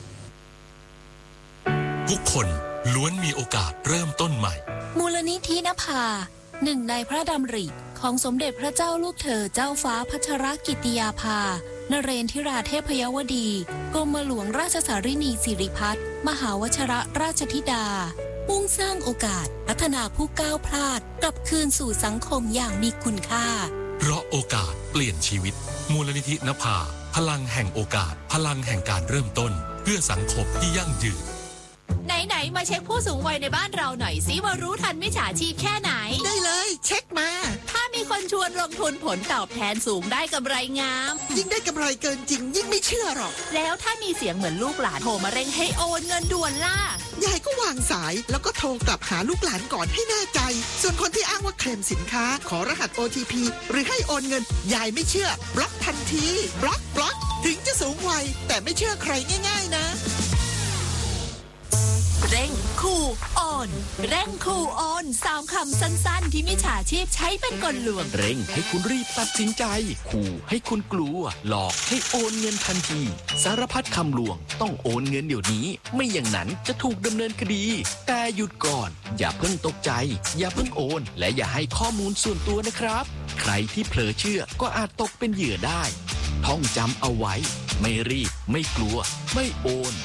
ทุกคนล้วนมีโอกาสเริ่มต้นใหม่มูลนิธินภาหนึ่งในพระดำริของสมเด็จพระเจ้าลูกเธอเจ้าฟ้าพัชรกิติยาภานเรนทิราเทพยวดีกรมหลวงราชสารินีสิริพัฒน์มหาวชรราชธิดามุ่งสร้างโอกาสพัฒนาผู้ก้าวพลาดกลับคืนสู่สังคมอย่างมีคุณค่าเพราะโอกาสเปลี่ยนชีวิตมูลนิธินภาพลังแห่งโอกาสพลังแห่งการเริ่มต้นเพื่อสังคมที่ยั่งยืนไหนๆมาเช็คผู้สูงวัยในบ้านเราหน่อยสิว่ารู้ทันมิจฉาชีพแค่ไหนได้เลยเช็คมาถ้ามีคนชวนลงทุนผลตอบแทนสูงได้กำไรงามยิ่งได้กำไรเกินจริงยิ่งไม่เชื่อหรอกแล้วถ้ามีเสียงเหมือนลูกหลานโทรมาเร่งให้โอนเงินด่วนล่ะยายก็วางสายแล้วก็โทรกลับหาลูกหลานก่อนให้แน่ใจส่วนคนที่อ้างว่าเคลมสินค้าขอรหัส โอ ที พี หรือให้โอนเงินยายไม่เชื่อบล็อกทันทีบล็อกบล็อกถึงจะสูงวัยแต่ไม่เชื่อใครง่ายๆนะเร่งคู่โอนเร่งคู่โอนสามคำสั้นๆที่มิจฉาชีพใช้เป็นกลลวงเร่งให้คุณรีบตัดสินใจขู่ให้คุณกลัวหลอกให้โอนเงินทันทีสารพัดคำลวงต้องโอนเงินเดี๋ยวนี้ไม่อย่างนั้นจะถูกดำเนินคดีแต่หยุดก่อนอย่าเพิ่งตกใจอย่าเพิ่งโอนและอย่าให้ข้อมูลส่วนตัวนะครับใครที่เผลอเชื่อก็อาจตกเป็นเหยื่อได้ท่องจำเอาไว้ไม่รีบไม่กลัวไม่โอน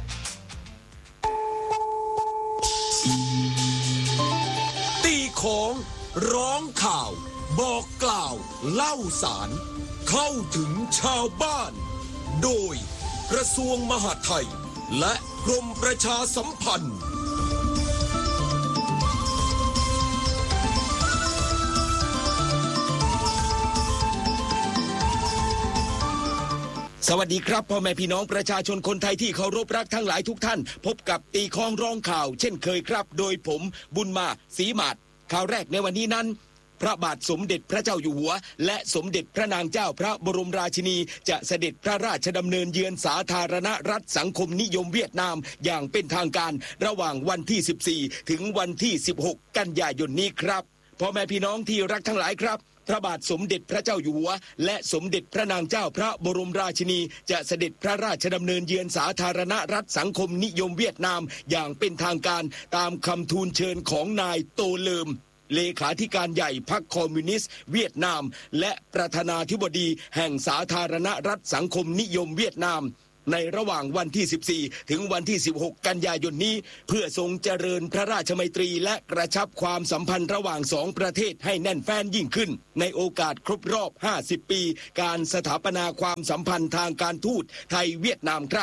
ตีของร้องข่าวบอกกล่าวเล่าสารเข้าถึงชาวบ้านโดยกระทรวงมหาดไทยและกรมประชาสัมพันธ์สวัสดีครับพ่อแม่พี่น้องประชาชนคนไทยที่เคารพรักทั้งหลายทุกท่านพบกับตีคล้องร้องข่าวเช่นเคยครับโดยผมบุญมาศรีมาศข่าวแรกในวันนี้นั้นพระบาทสมเด็จพระเจ้าอยู่หัวและสมเด็จพระนางเจ้าพระบรมราชินีจะเสด็จพระราชดำเนินเยือนสาธารณรัฐสังคมนิยมเวียดนามอย่างเป็นทางการระหว่างวันที่สิบสี่ถึงวันที่สิบหกกันยายนนี้ครับพ่อแม่พี่น้องที่รักทั้งหลายครับพระบาทสมเด็จพระเจ้าอยู่หัวและสมเด็จพระนางเจ้าพระบรมราชินีจะเสด็จพระราชดำเนินเยือนสาธารณรัฐสังคมนิยมเวียดนามอย่างเป็นทางการตามคำทูลเชิญของนายโตเลิมเลขาธิการใหญ่พรรคคอมมิวนิสต์เวียดนามและประธานาธิบดีแห่งสาธารณรัฐสังคมนิยมเวียดนามในระหว่างวันที่สิบสี่ถึงวันที่สิบหกกันยายนนี้เพื่อทรงเจริญพระราชมัยตรีและกระชับความสัมพันธ์ระหว่างสองประเทศให้แน่นแฟ้นยิ่งขึ้นในโอกาสครบรอบห้าสิบปีการสถาปนาความสัมพันธ์ทางการทูตไทยเวียดนามครับ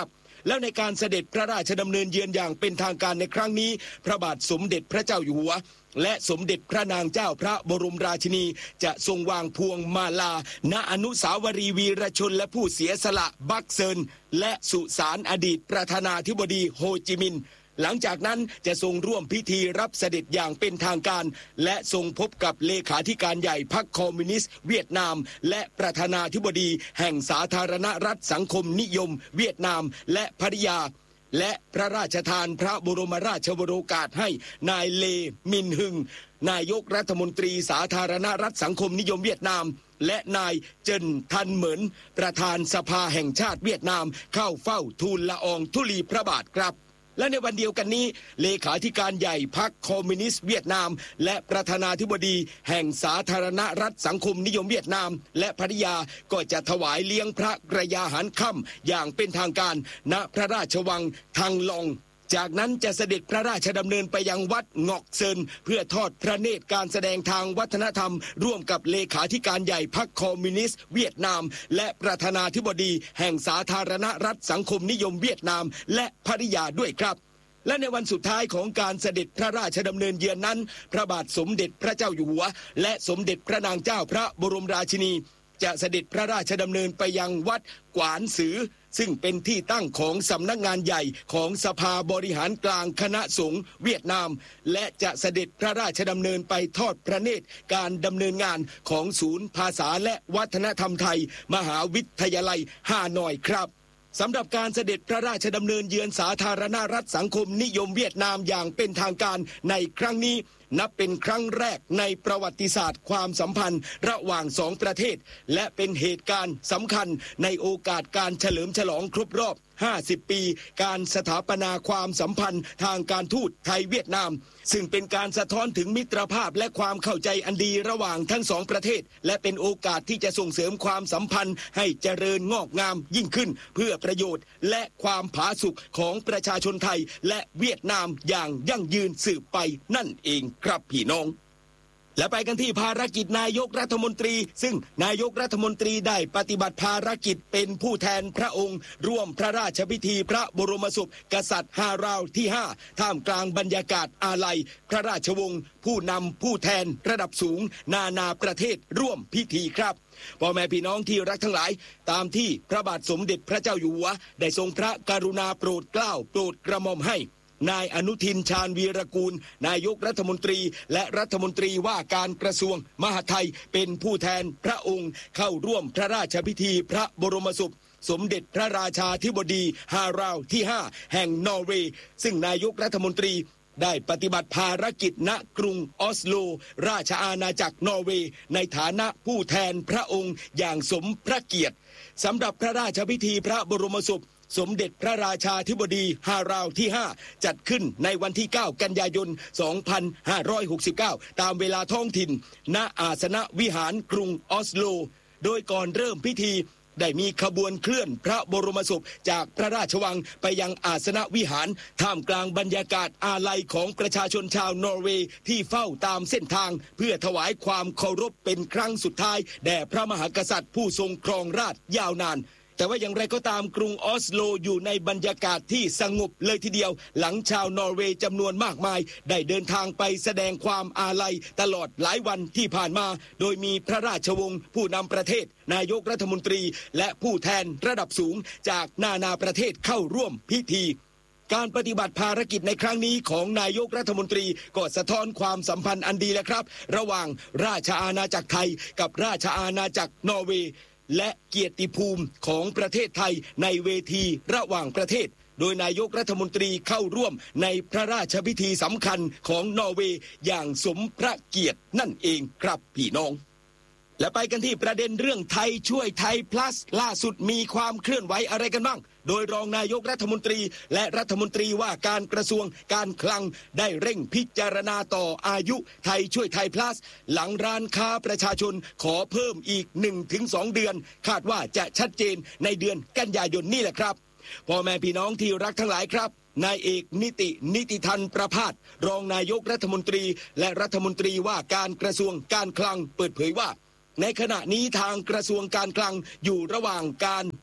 แล้วในการเสด็จพระราชดำเนินเยือนอย่างเป็นทางการในครั้งนี้พระบาทสมเด็จพระเจ้าอยู่หัวและสมเด็จพระนางเจ้าพระบรมราชินีจะทรงวางพวงมาลาณอนุสาวรีย์วีรชนและผู้เสียสละบักเซินและสุสานอดีตประธานาธิบดีโฮจิมินห์หลังจากนั้นจะทรงร่วมพิธีรับเสด็จอย่างเป็นทางการและทรงพบกับเลขาธิการใหญ่พรรคคอมมิวนิสต์เวียดนามและประธานาธิบดีแห่งสาธารณรัฐสังคมนิยมเวียดนามและภริยาและพระราชทานพระบรมราชวโรกาสให้นายเลมินฮึงนายกรัฐมนตรีสาธารณรัฐสังคมนิยมเวียดนามและนายเจินทันเหมินประธานสภาแห่งชาติเวียดนามเข้าเฝ้าทูลละอองธุลีพระบาทครับและในวันเดียวกันนี้เลขาธิการใหญ่พรรคคอมมิวนิสต์เวียดนามและประธานาธิบดีแห่งสาธารณรัฐสังคมนิยมเวียดนามและภริยาก็จะถวายเลี้ยงพระกระยาหารค่ำอย่างเป็นทางการณพระราชวังทังลองจากนั้นจะเสด็จพระราชดำเนินไปยังวัดงอกเซินเพื่อทอดพระเนตรการแสดงทางวัฒนธรรมร่วมกับเลขาธิการใหญ่พรรคคอมมิวนิสต์เวียดนามและประธานาธิบดีแห่งสาธารณรัฐสังคมนิยมเวียดนามและภริยาด้วยครับและในวันสุดท้ายของการเสด็จพระราชดำเนินเยือนนั้นพระบาทสมเด็จพระเจ้าอยู่หัวและสมเด็จพระนางเจ้าพระบรมราชินีจะเสด็จพระราชดำเนินไปยังวัดกวานซือซึ่งเป็นที่ตั้งของสำนักงานใหญ่ของสภาบริหารกลางคณะสงฆ์เวียดนามและจะเสด็จพระราชดำเนินไปทอดพระเนตรการดำเนินงานของศูนย์ภาษาและวัฒนธรรมไทยมหาวิทยาลัยฮานอยครับสำหรับการเสด็จพระราชดำเนินเยือนสาธารณรัฐสังคมนิยมเวียดนามอย่างเป็นทางการในครั้งนี้นับเป็นครั้งแรกในประวัติศาสตร์ความสัมพันธ์ระหว่างสองประเทศและเป็นเหตุการณ์สำคัญในโอกาสการเฉลิมฉลองครบรอบห้าสิบปีการสถาปนาความสัมพันธ์ทางการทูตไทยเวียดนามซึ่งเป็นการสะท้อนถึงมิตรภาพและความเข้าใจอันดีระหว่างทั้งสองประเทศและเป็นโอกาสที่จะส่งเสริมความสัมพันธ์ให้เจริญงอกงามยิ่งขึ้นเพื่อประโยชน์และความผาสุกของประชาชนไทยและเวียดนามอย่างยั่งยืนสืบไปนั่นเองครับพี่น้องและไปกันที่ภารกิจนายกรัฐมนตรีซึ่งนายกรัฐมนตรีได้ปฏิบัติภารกิจเป็นผู้แทนพระองค์ร่วมพระราชพิธีพระบรมศพกษัตริย์ฮาราวที่ห้าท่ามกลางบรรยากาศอาลัยพระราชวงศ์ผู้นำผู้แทนระดับสูงนานาประเทศร่วมพิธีครับพ่อแม่พี่น้องที่รักทั้งหลายตามที่พระบาทสมเด็จพระเจ้าอยู่หัวได้ทรงพระกรุณาโปรดเกล้าโปรดกระหม่อมให้นายอนุทินชาญวีรกูลนายกรัฐมนตรีและรัฐมนตรีว่าการกระทรวงมหาดไทยเป็นผู้แทนพระองค์เข้าร่วมพระราชพิธีพระบรมศพสมเด็จพระราชาธิบดีฮาราวที่ห้าแห่งนอร์เวย์ซึ่งนายกรัฐมนตรีได้ปฏิบัติภารกิจณกรุงออสโลราชอาณาจักรนอร์เวย์ในฐานะผู้แทนพระองค์อย่างสมพระเกียรติสำหรับพระราชพิธีพระบรมศพสมเด็จพระราชาธิบดีฮาราวที่ห้าจัดขึ้นในวันที่เก้ากันยายนสองพันห้าร้อยหกสิบเก้าตามเวลาท้องถิ่นณอาสนวิหารกรุงออสโลโดยก่อนเริ่มพิธีได้มีขบวนเคลื่อนพระบรมศพจากพระราชวังไปยังอาสนวิหารท่ามกลางบรรยากาศอาลัยของประชาชนชาวนอร์เวย์ที่เฝ้าตามเส้นทางเพื่อถวายความเคารพเป็นครั้งสุดท้ายแด่พระมหากษัตริย์ผู้ทรงครองราชย์ยาวนานแต่ว่าอย่างไรก็ตามกรุงออสโลอยู่ในบรรยากาศที่สงบเลยทีเดียวหลังชาวนอร์เวย์จำนวนมากมายได้เดินทางไปแสดงความอาลัยตลอดหลายวันที่ผ่านมาโดยมีพระราชวงศ์ผู้นำประเทศนายกรัฐมนตรีและผู้แทนระดับสูงจากนานาประเทศเข้าร่วมพิธีการปฏิบัติภารกิจในครั้งนี้ของนายกรัฐมนตรีก็สะท้อนความสัมพันธ์อันดีแหละครับระหว่างราชอาณาจักรไทยกับราชอาณาจักรนอร์เวย์และเกียรติภูมิของประเทศไทยในเวทีระหว่างประเทศโดยนายกรัฐมนตรีเข้าร่วมในพระราชพิธีสำคัญของนอร์เวย์อย่างสมพระเกียรตินั่นเองครับพี่น้องและไปกันที่ประเด็นเรื่องไทยช่วยไทย plus ล่าสุดมีความเคลื่อนไหวอะไรกันบ้างโดยรองนายกรัฐมนตรีและรัฐมนตรีว่าการกระทรวงการคลังได้เร่งพิจารณาต่ออายุไทยช่วยไทย plus หลังร้านค้าประชาชนขอเพิ่มอีก หนึ่งถึงสอง เดือนคาดว่าจะชัดเจนในเดือนกันยายนนี่แหละครับพ่อแม่พี่น้องที่รักทั้งหลายครับนายเอกนิตินิติธันประภาสรองนายกรัฐมนตรีและรัฐมนตรีว่าการกระทรวงการคลังเปิดเผยว่าในขณะนี้ทางกระทรวงการคลังอยู่ระหว่างการ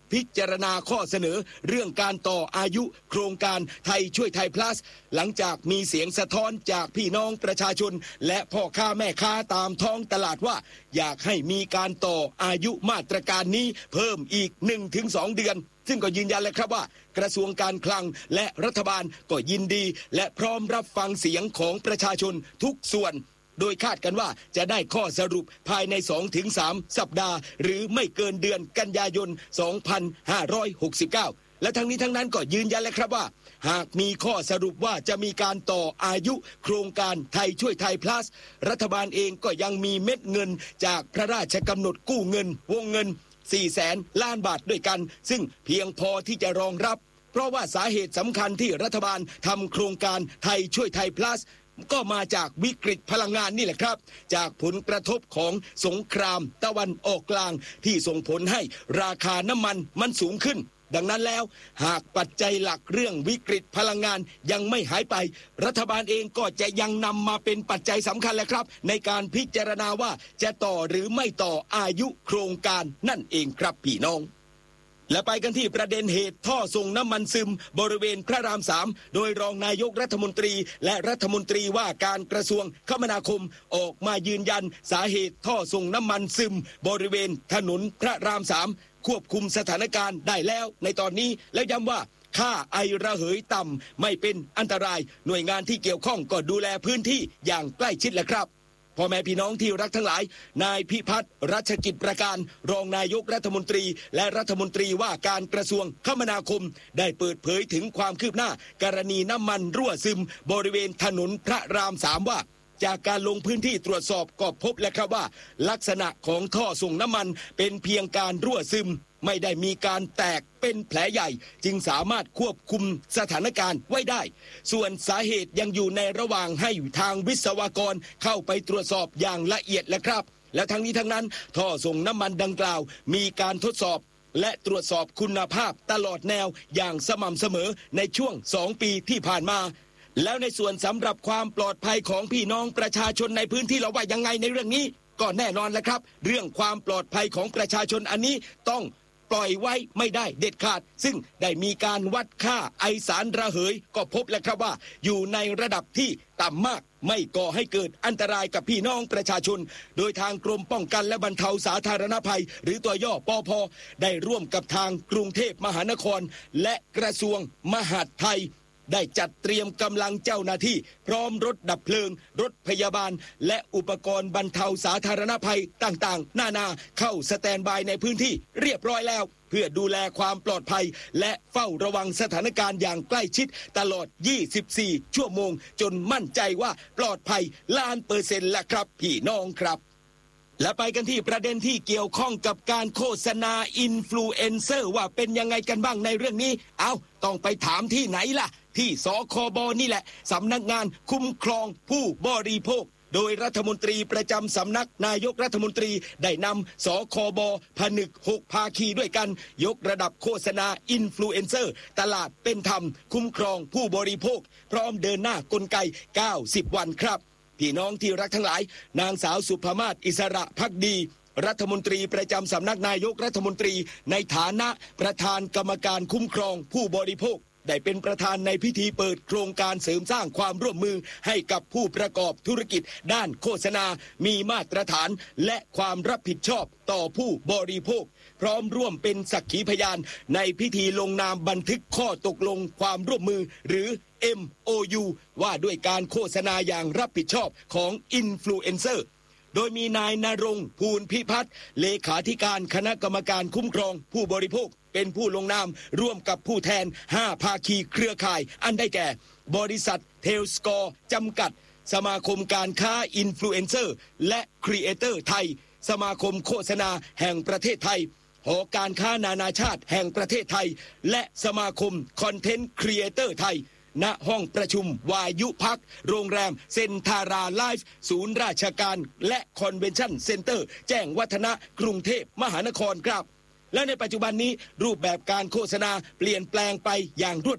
พิจารณาข้อเสนอเรื่องการต่ออายุโครงการไทยช่วยไทย plus หลังจากมีเสียงสะท้อนจากพี่น้องประชาชนและพ่อค้าแม่ค้าตามท้องตลาดว่าอยากให้มีการต่ออายุมาตรการนี้เพิ่มอีก หนึ่งถึงสอง เดือนซึ่งก็ยืนยันเลยครับว่ากระทรวงการคลังและรัฐบาลก็ยินดีและพร้อมรับฟังเสียงของประชาชนทุกส่วนโดยคาดกันว่าจะได้ข้อสรุปภายใน สองถึงสาม สัปดาห์หรือไม่เกินเดือนกันยายน สองพันห้าร้อยหกสิบเก้า และทั้งนี้ทั้งนั้นก็ยืนยันเลยครับว่าหากมีข้อสรุปว่าจะมีการต่ออายุโครงการไทยช่วยไทย plus รัฐบาลเองก็ยังมีเม็ดเงินจากพระราชกำหนดกู้เงินวงเงินสี่แสนล้านบาทด้วยกันซึ่งเพียงพอที่จะรองรับเพราะว่าสาเหตุสำคัญที่รัฐบาลทำโครงการไทยช่วยไทย plus ก็มาจากวิกฤตพลังงานนี่แหละครับจากผลกระทบของสงครามตะวันออกกลางที่ส่งผลให้ราคาน้ำมันมันสูงขึ้นดังนั้นแล้วหากปัจจัยหลักเรื่องวิกฤตพลังงานยังไม่หายไปรัฐบาลเองก็จะยังนำมาเป็นปัจจัยสำคัญแหละครับในการพิจารณาว่าจะต่อหรือไม่ต่ออายุโครงการนั่นเองครับพี่น้องและไปกันที่ประเด็นเหตุท่อส่งน้ำมันซึมบริเวณพระรามสามโดยรองนายกรัฐมนตรีและรัฐมนตรีว่าการกระทรวงคมนาคมออกมายืนยันสาเหตุท่อส่งน้ำมันซึมบริเวณถนนพระรามสามควบคุมสถานการณ์ได้แล้วในตอนนี้แล้วย้ำว่าค่าไอระเหยต่ำไม่เป็นอันตรายหน่วยงานที่เกี่ยวข้องก็ดูแลพื้นที่อย่างใกล้ชิดแหละครับพ่อแม่พี่น้องที่รักทั้งหลายนายพิพัฒน์รัชกิจประการรองนายกรัฐมนตรีและรัฐมนตรีว่าการกระทรวงคมนาคมได้เปิดเผยถึงความคืบหน้ากรณีน้ำมันรั่วซึมบริเวณถนนพระรามสามว่าจากการลงพื้นที่ตรวจสอบก็พบแล้วครับว่าลักษณะของท่อส่งน้ำมันเป็นเพียงการรั่วซึมไม่ได้มีการแตกเป็นแผลใหญ่จึงสามารถควบคุมสถานการณ์ไว้ได้ส่วนสาเหตุยังอยู่ในระหว่างให้ทางวิศวกรเข้าไปตรวจสอบอย่างละเอียดแหละครับและทั้งนี้ทั้งนั้นท่อส่งน้ำมันดังกล่าวมีการทดสอบและตรวจสอบคุณภาพตลอดแนวอย่างสม่ำเสมอในช่วงสองปีที่ผ่านมาแล้วในส่วนสำหรับความปลอดภัยของพี่น้องประชาชนในพื้นที่เราว่ายังไงในเรื่องนี้ก็แน่นอนแหละครับเรื่องความปลอดภัยของประชาชนอันนี้ต้องปล่อยไว้ไม่ได้เด็ดขาดซึ่งได้มีการวัดค่าไอสารระเหยก็พบแล้วครับว่าอยู่ในระดับที่ต่ำมากไม่ก่อให้เกิดอันตรายกับพี่น้องประชาชนโดยทางกรมป้องกันและบรรเทาสาธารณภัยหรือตัวย่อปภ.ได้ร่วมกับทางกรุงเทพมหานครและกระทรวงมหาดไทยได้จัดเตรียมกำลังเจ้าหน้าที่พร้อมรถดับเพลิงรถพยาบาลและอุปกรณ์บรรเทาสาธารณภัยต่างๆนานาเข้าสแตนบายในพื้นที่เรียบร้อยแล้วเพื่อดูแลความปลอดภัยและเฝ้าระวังสถานการณ์อย่างใกล้ชิดตลอดยี่สิบสี่ชั่วโมงจนมั่นใจว่าปลอดภัยล้านเปอร์เซ็นต์แล้วครับพี่น้องครับและไปกันที่ประเด็นที่เกี่ยวข้องกับการโฆษณาอินฟลูเอนเซอร์ว่าเป็นยังไงกันบ้างในเรื่องนี้เอาต้องไปถามที่ไหนล่ะที่สคบนี่แหละสำนักงานคุ้มครองผู้บริโภคโดยรัฐมนตรีประจำสำนักนายกรัฐมนตรีได้นำสคบผนึกหกภาคีด้วยกันยกระดับโฆษณาอินฟลูเอนเซอร์ตลาดเป็นธรรมคุ้มครองผู้บริโภคพร้อมเดินหน้ากลไกเก้าสิบวันครับพี่น้องที่รักทั้งหลายนางสาวสุภมาศอิสระภักดีรัฐมนตรีประจำสำนักนายกรัฐมนตรีในฐานะประธานกรรมการคุ้มครองผู้บริโภคได้เป็นประธานในพิธีเปิดโครงการเสริมสร้างความร่วมมือให้กับผู้ประกอบธุรกิจด้านโฆษณามีมาตรฐานและความรับผิดชอบต่อผู้บริโภคพร้อมร่วมเป็นสักขีพยานในพิธีลงนามบันทึกข้อตกลงความร่วมมือหรือ เอ็ม โอ ยู ว่าด้วยการโฆษณาอย่างรับผิดชอบของอินฟลูเอนเซอร์โดยมีนายณรงค์ภูลพิพัฒน์เลขาธิการคณะกรรมการคุ้มครองผู้บริโภคเป็นผู้ลงนามร่วมกับผู้แทนห้าภาคีเครือข่ายอันได้แก่บริษัทเทลสกอร์จำกัดสมาคมการค้าอินฟลูเอนเซอร์และครีเอเตอร์ไทยสมาคมโฆษณาแห่งประเทศไทยหอการค้านานาชาติแห่งประเทศไทยและสมาคมคอนเทนต์ครีเอเตอร์ไทยณห้องประชุมวายุพักโรงแรมเซนทาราไลฟ์ศูนย์ราชการและคอนเวนชั่นเซ็นเตอร์แจ้งวัฒนะกรุงเทพมหานครครับและในปัจจุบันนี้รูปแบบการโฆษณาเปลี่ยนแปลงไปอย่างรวดเร็ว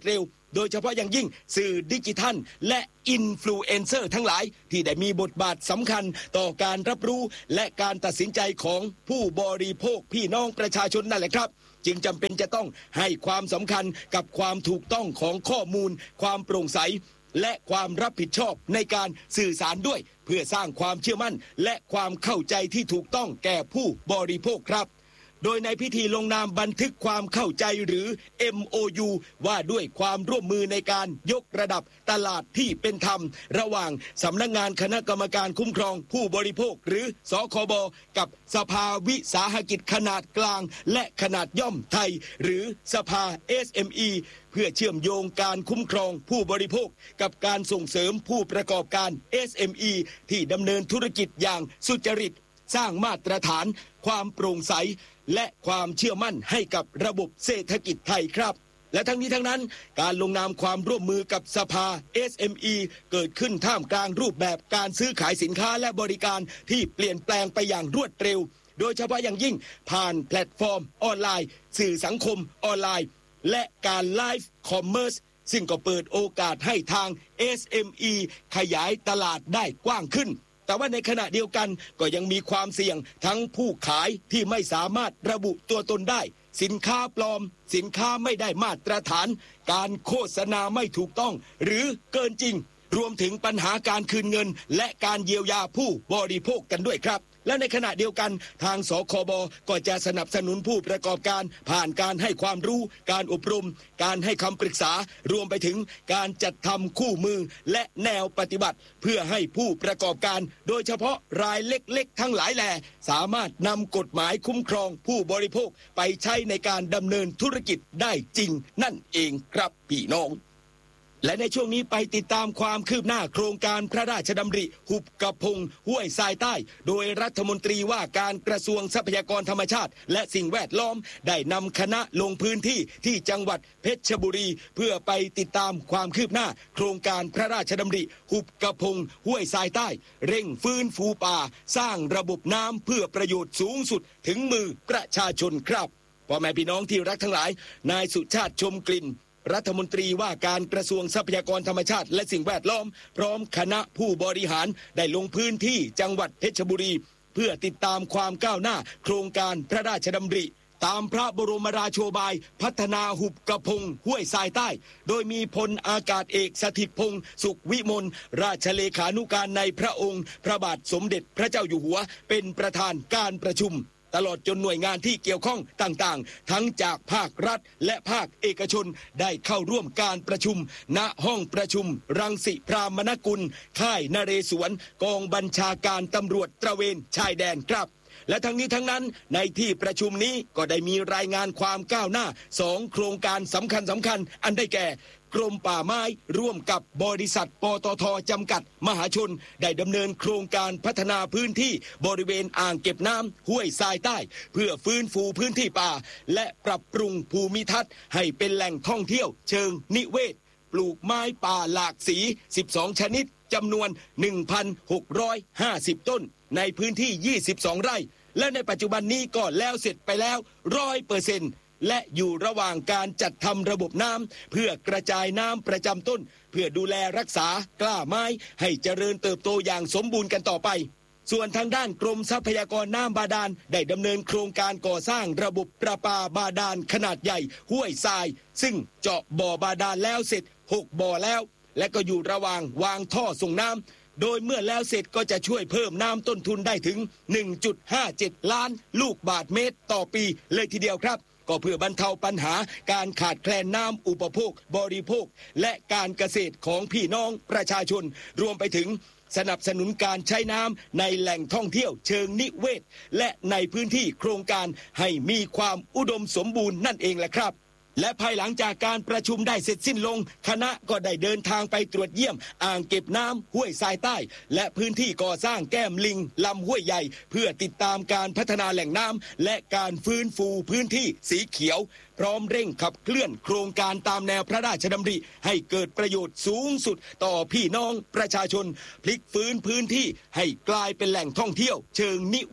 โดยเฉพาะอย่างยิ่งสื่อดิจิทัลและอินฟลูเอนเซอร์ทั้งหลายที่ได้มีบทบาทสำคัญต่อการรับรู้และการตัดสินใจของผู้บริโภคพี่น้องประชาชนนั่นแหละครับจึงจำเป็นจะต้องให้ความสำคัญกับความถูกต้องของข้อมูลความโปร่งใสและความรับผิดชอบในการสื่อสารด้วยเพื่อสร้างความเชื่อมั่นและความเข้าใจที่ถูกต้องแก่ผู้บริโภคครับโดยในพิธีลงนามบันทึกความเข้าใจหรือ เอ็ม โอ ยู ว่าด้วยความร่วมมือในการยกระดับตลาดที่เป็นธรรมระหว่างสำนักงานคณะกรรมการคุ้มครองผู้บริโภคหรือสคบกับสภาวิสาหกิจขนาดกลางและขนาดย่อมไทยหรือสภา เอส เอ็ม อี เพื่อเชื่อมโยงการคุ้มครองผู้บริโภคกับการส่งเสริมผู้ประกอบการ เอส เอ็ม อี ที่ดำเนินธุรกิจอย่างสุจริตสร้างมาตรฐานความโปร่งใสและความเชื่อมั่นให้กับระบบเศรษฐกิจไทยครับและทั้งนี้ทั้งนั้นการลงนามความร่วมมือกับสภา เอส เอ็ม อี เกิดขึ้นท่ามกลางรูปแบบการซื้อขายสินค้าและบริการที่เปลี่ยนแปลงไปอย่างรวดเร็วโดยเฉพาะอย่างยิ่งผ่านแพลตฟอร์มออนไลน์สื่อสังคมออนไลน์และการไลฟ์คอมเมอร์สซึ่งก็เปิดโอกาสให้ทาง เอส เอ็ม อี ขยายตลาดได้กว้างขึ้นแต่ว่าในขณะเดียวกันก็ยังมีความเสี่ยงทั้งผู้ขายที่ไม่สามารถระบุตัวตนได้สินค้าปลอมสินค้าไม่ได้มาตรฐานการโฆษณาไม่ถูกต้องหรือเกินจริงรวมถึงปัญหาการคืนเงินและการเยียวยาผู้บริโภคกันด้วยครับและในขณะเดียวกันทางสคบก็จะสนับสนุนผู้ประกอบการผ่านการให้ความรู้การอบรมการให้คำปรึกษารวมไปถึงการจัดทำคู่มือและแนวปฏิบัติเพื่อให้ผู้ประกอบการโดยเฉพาะรายเล็กๆทั้งหลายแหล่สามารถนำกฎหมายคุ้มครองผู้บริโภคไปใช้ในการดำเนินธุรกิจได้จริงนั่นเองครับพี่น้องและในช่วงนี้ไปติดตามความคืบหน้าโครงการพระราชดำริหุบกระพงห้วยทรายใต้โดยรัฐมนตรีว่าการกระทรวงทรัพยากรธรรมชาติและสิ่งแวดล้อมได้นำคณะลงพื้นที่ที่จังหวัดเพชรบุรีเพื่อไปติดตามความคืบหน้าโครงการพระราชดำริหุบกระพงห้วยทรายใต้เร่งฟื้นฟูป่าสร้างระบบน้ำเพื่อประโยชน์สูงสุดถึงมือประชาชนครับพ่อแม่พี่น้องที่รักทั้งหลายนายสุชาติชมกลิ่นรัฐมนตรีว่าการกระทรวงทรัพยากรธรรมชาติและสิ่งแวดล้อมพร้อมคณะผู้บริหารได้ลงพื้นที่จังหวัดเพชรบุรีเพื่อติดตามความก้าวหน้าโครงการพระราชดำริตามพระบรมราโชบายพัฒนาหุบกระพงห้วยทรายใต้โดยมีพลอากาศเอกสถิตพงษ์สุขวิมลราชเลขานุการในพระองค์พระบาทสมเด็จพระเจ้าอยู่หัวเป็นประธานการประชุมตลอดจนหน่วยงานที่เกี่ยวข้องต่างๆทั้งจากภาครัฐและภาคเอกชนได้เข้าร่วมการประชุมณห้องประชุมรังสิพรามนกุลค่ายนเรศวรกองบัญชาการตำรวจตระเวนชายแดนครับและทั้งนี้ทั้งนั้นในที่ประชุมนี้ก็ได้มีรายงานความก้าวหน้าสองโครงการสำคัญสำคัญอันได้แก่กรมป่าไม้ร่วมกับบริษัทปตท.จำกัดมหาชนได้ดำเนินโครงการพัฒนาพื้นที่บริเวณอ่างเก็บน้ำห้วยทรายใต้เพื่อฟื้นฟูพื้นที่ป่าและปรับปรุงภูมิทัศน์ให้เป็นแหล่งท่องเที่ยวเชิงนิเวศปลูกไม้ป่าหลากสีสิบสองชนิดจำนวน หนึ่งพันหกร้อยห้าสิบ ต้นในพื้นที่ยี่สิบสองไร่และในปัจจุบันนี้ก็แล้วเสร็จไปแล้ว ร้อยเปอร์เซ็นต์ และอยู่ระหว่างการจัดทำระบบน้ำเพื่อกระจายน้ำประจำต้นเพื่อดูแลรักษากล้าไม้ให้เจริญเติบโตอย่างสมบูรณ์กันต่อไปส่วนทางด้านกรมทรัพยากรน้ำบาดาลได้ดำเนินโครงการก่อสร้างระบบประปาบาดาลขนาดใหญ่ห้วยทรายซึ่งเจาะบ่อบาดาลแล้วเสร็จหกบ่อแล้วและก็อยู่ระหว่างวางท่อส่งน้ำโดยเมื่อแล้วเสร็จก็จะช่วยเพิ่มน้ำต้นทุนได้ถึง หนึ่งจุดห้าเจ็ด ล้านลูกบาศก์เมตรต่อปีเลยทีเดียวครับก็เพื่อบรรเทาปัญหาการขาดแคลนน้ำอุปโภคบริโภคและการเกษตรของพี่น้องประชาชนรวมไปถึงสนับสนุนการใช้น้ำในแหล่งท่องเที่ยวเชิงนิเวศและในพื้นที่โครงการให้มีความอุดมสมบูรณ์นั่นเองแหละครับและภายหลังจากการประชุมได้เสร็จสิ้นลงคณะก็ได้เดินทางไปตรวจเยี่ยมอ่างเก็บน้ำห้วยทรายใต้และพื้นที่ก่อสร้างแก้มลิงลำห้วยใหญ่เพื่อติดตามการพัฒนาแหล่งน้ำและการฟื้นฟูพื้นที่สีเขียวพร้อมเร่งขับเคลื่อนโครงการตามแนวพระราชดำริให้เกิดประโยชน์สูงสุดต่อพี่น้องประชาชนพลิกฟื้นพื้นที่ให้กลายเป็นแหล่งท่องเที่ยวเชิงนิเวศ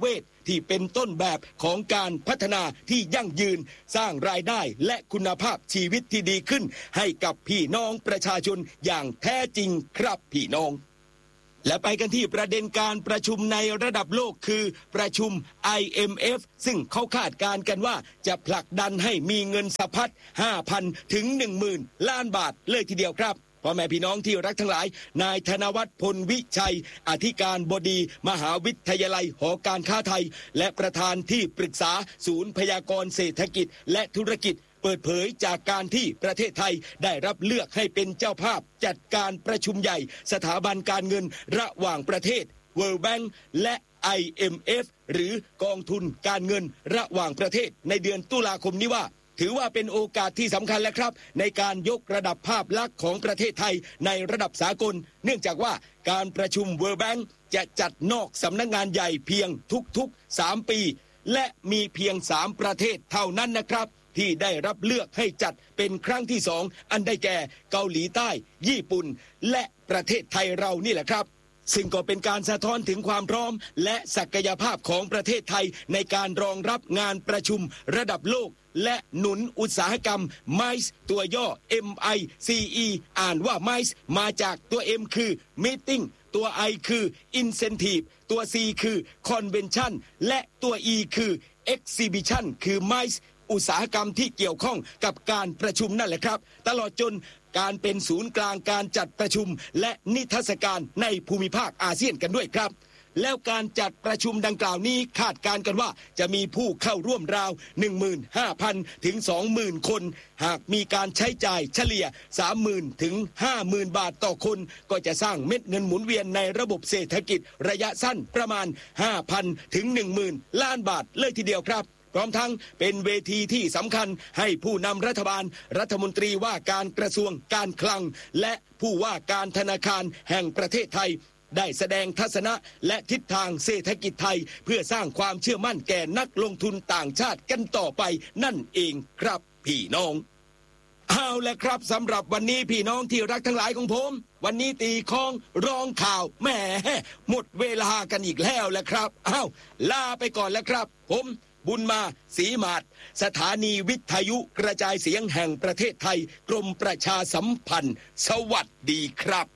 ที่เป็นต้นแบบของการพัฒนาที่ยั่งยืนสร้างรายได้และคุณภาพชีวิตที่ดีขึ้นให้กับพี่น้องประชาชนอย่างแท้จริงครับพี่น้องและไปกันที่ประเด็นการประชุมในระดับโลกคือประชุม ไอ เอ็ม เอฟ ซึ่งเขาคาดการณ์กันว่าจะผลักดันให้มีเงินสะพัด ห้าพัน ถึง หนึ่งหมื่น ล้านบาทเลยทีเดียวครับพ่อแม่พี่น้องที่รักทั้งหลายนายธนวัฒน์พลวิชัยอธิการบดีมหาวิทยาลัยหอการค้าไทยและประธานที่ปรึกษาศูนย์พยากรณ์เศรษฐกิจและธุรกิจเปิดเผยจากการที่ประเทศไทยได้รับเลือกให้เป็นเจ้าภาพจัดการประชุมใหญ่สถาบันการเงินระหว่างประเทศ World Bank และ ไอ เอ็ม เอฟ หรือกองทุนการเงินระหว่างประเทศในเดือนตุลาคมนี้ว่าถือว่าเป็นโอกาสที่สำคัญแล้วครับในการยกระดับภาพลักษณ์ของประเทศไทยในระดับสากลเนื่องจากว่าการประชุม World Bank จะจัดนอกสำนักงานใหญ่เพียงทุกๆสามปีและมีเพียงสามประเทศเท่านั้นนะครับที่ได้รับเลือกให้จัดเป็นครั้งที่สองอันได้แก่เกาหลีใต้ญี่ปุ่นและประเทศไทยเรานี่แหละครับซึ่งก็เป็นการสะท้อนถึงความพร้อมและศักยภาพของประเทศไทยในการรองรับงานประชุมระดับโลกและหนุนอุตสาหกรรม ไมซ์ ตัวย่อ เอ็ม ไอ ซี อี อ่านว่า ไมซ์ มาจากตัว M คือ Meeting ตัว I คือ Incentive ตัว C คือ Convention และตัว E คือ Exhibition คือ ไมซ์ อุตสาหกรรมที่เกี่ยวข้องกับการประชุมนั่นแหละครับตลอดจนการเป็นศูนย์กลางการจัดประชุมและนิทรรศการในภูมิภาคอาเซียนกันด้วยครับแล้วการจัดประชุมดังกล่าวนี้คาดการณ์กันว่าจะมีผู้เข้าร่วมราว หนึ่งหมื่นห้าพัน ถึง สองหมื่น คนหากมีการใช้จ่ายเฉลี่ย สามหมื่น ถึง ห้าหมื่น บาทต่อคนก็จะสร้างเม็ดเงินหมุนเวียนในระบบเศรษฐกิจระยะสั้นประมาณ ห้าพัน ถึง หนึ่งหมื่น ล้านบาทเลยทีเดียวครับพร้อมทั้งเป็นเวทีที่สำคัญให้ผู้นำรัฐบาลรัฐมนตรีว่าการกระทรวงการคลังและผู้ว่าการธนาคารแห่งประเทศไทยได้แสดงทัศนะและทิศทางเศรษฐกิจไทยเพื่อสร้างความเชื่อมั่นแก่นักลงทุนต่างชาติกันต่อไปนั่นเองครับพี่น้องเอาละครับสำหรับวันนี้พี่น้องที่รักทั้งหลายของผมวันนี้ตีข้องร้องข่าวแหมหมดเวลากันอีกแล้วแหละครับอ้าวลาไปก่อนแล้วครับผมบุญมาศรีมาศสถานีวิทยุกระจายเสียงแห่งประเทศไทยกรมประชาสัมพันธ์สวัสดีครับ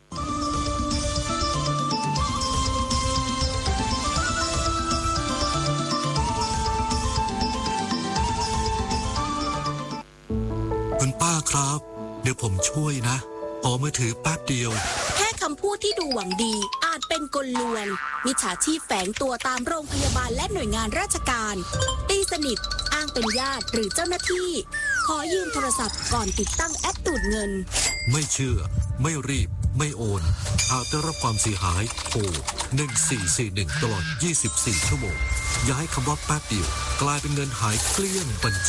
คุณป้าครับเดี๋ยวผมช่วยนะขอมือถือแป๊บเดียวแค่คำพูดที่ดูหวังดีอาจเป็นกลลวงมิจฉาชีพแฝงตัวตามโรงพยาบาลและหน่วยงานราชการตีสนิทอ้างเป็นญาติหรือเจ้าหน้าที่ขอยืมโทรศัพท์ก่อนติดตั้งแอปดูดเงินไม่เชื่อไม่รีบไม่โอนหากได้รับความเสียหายโทรหนึ่งสี่สี่หนึ่งตลอดยี่สิบสี่ชั่วโมงอย่าให้คำว่าแป๊บเดียวกลายเป็นเงินหายเกลี้ยงบัญชี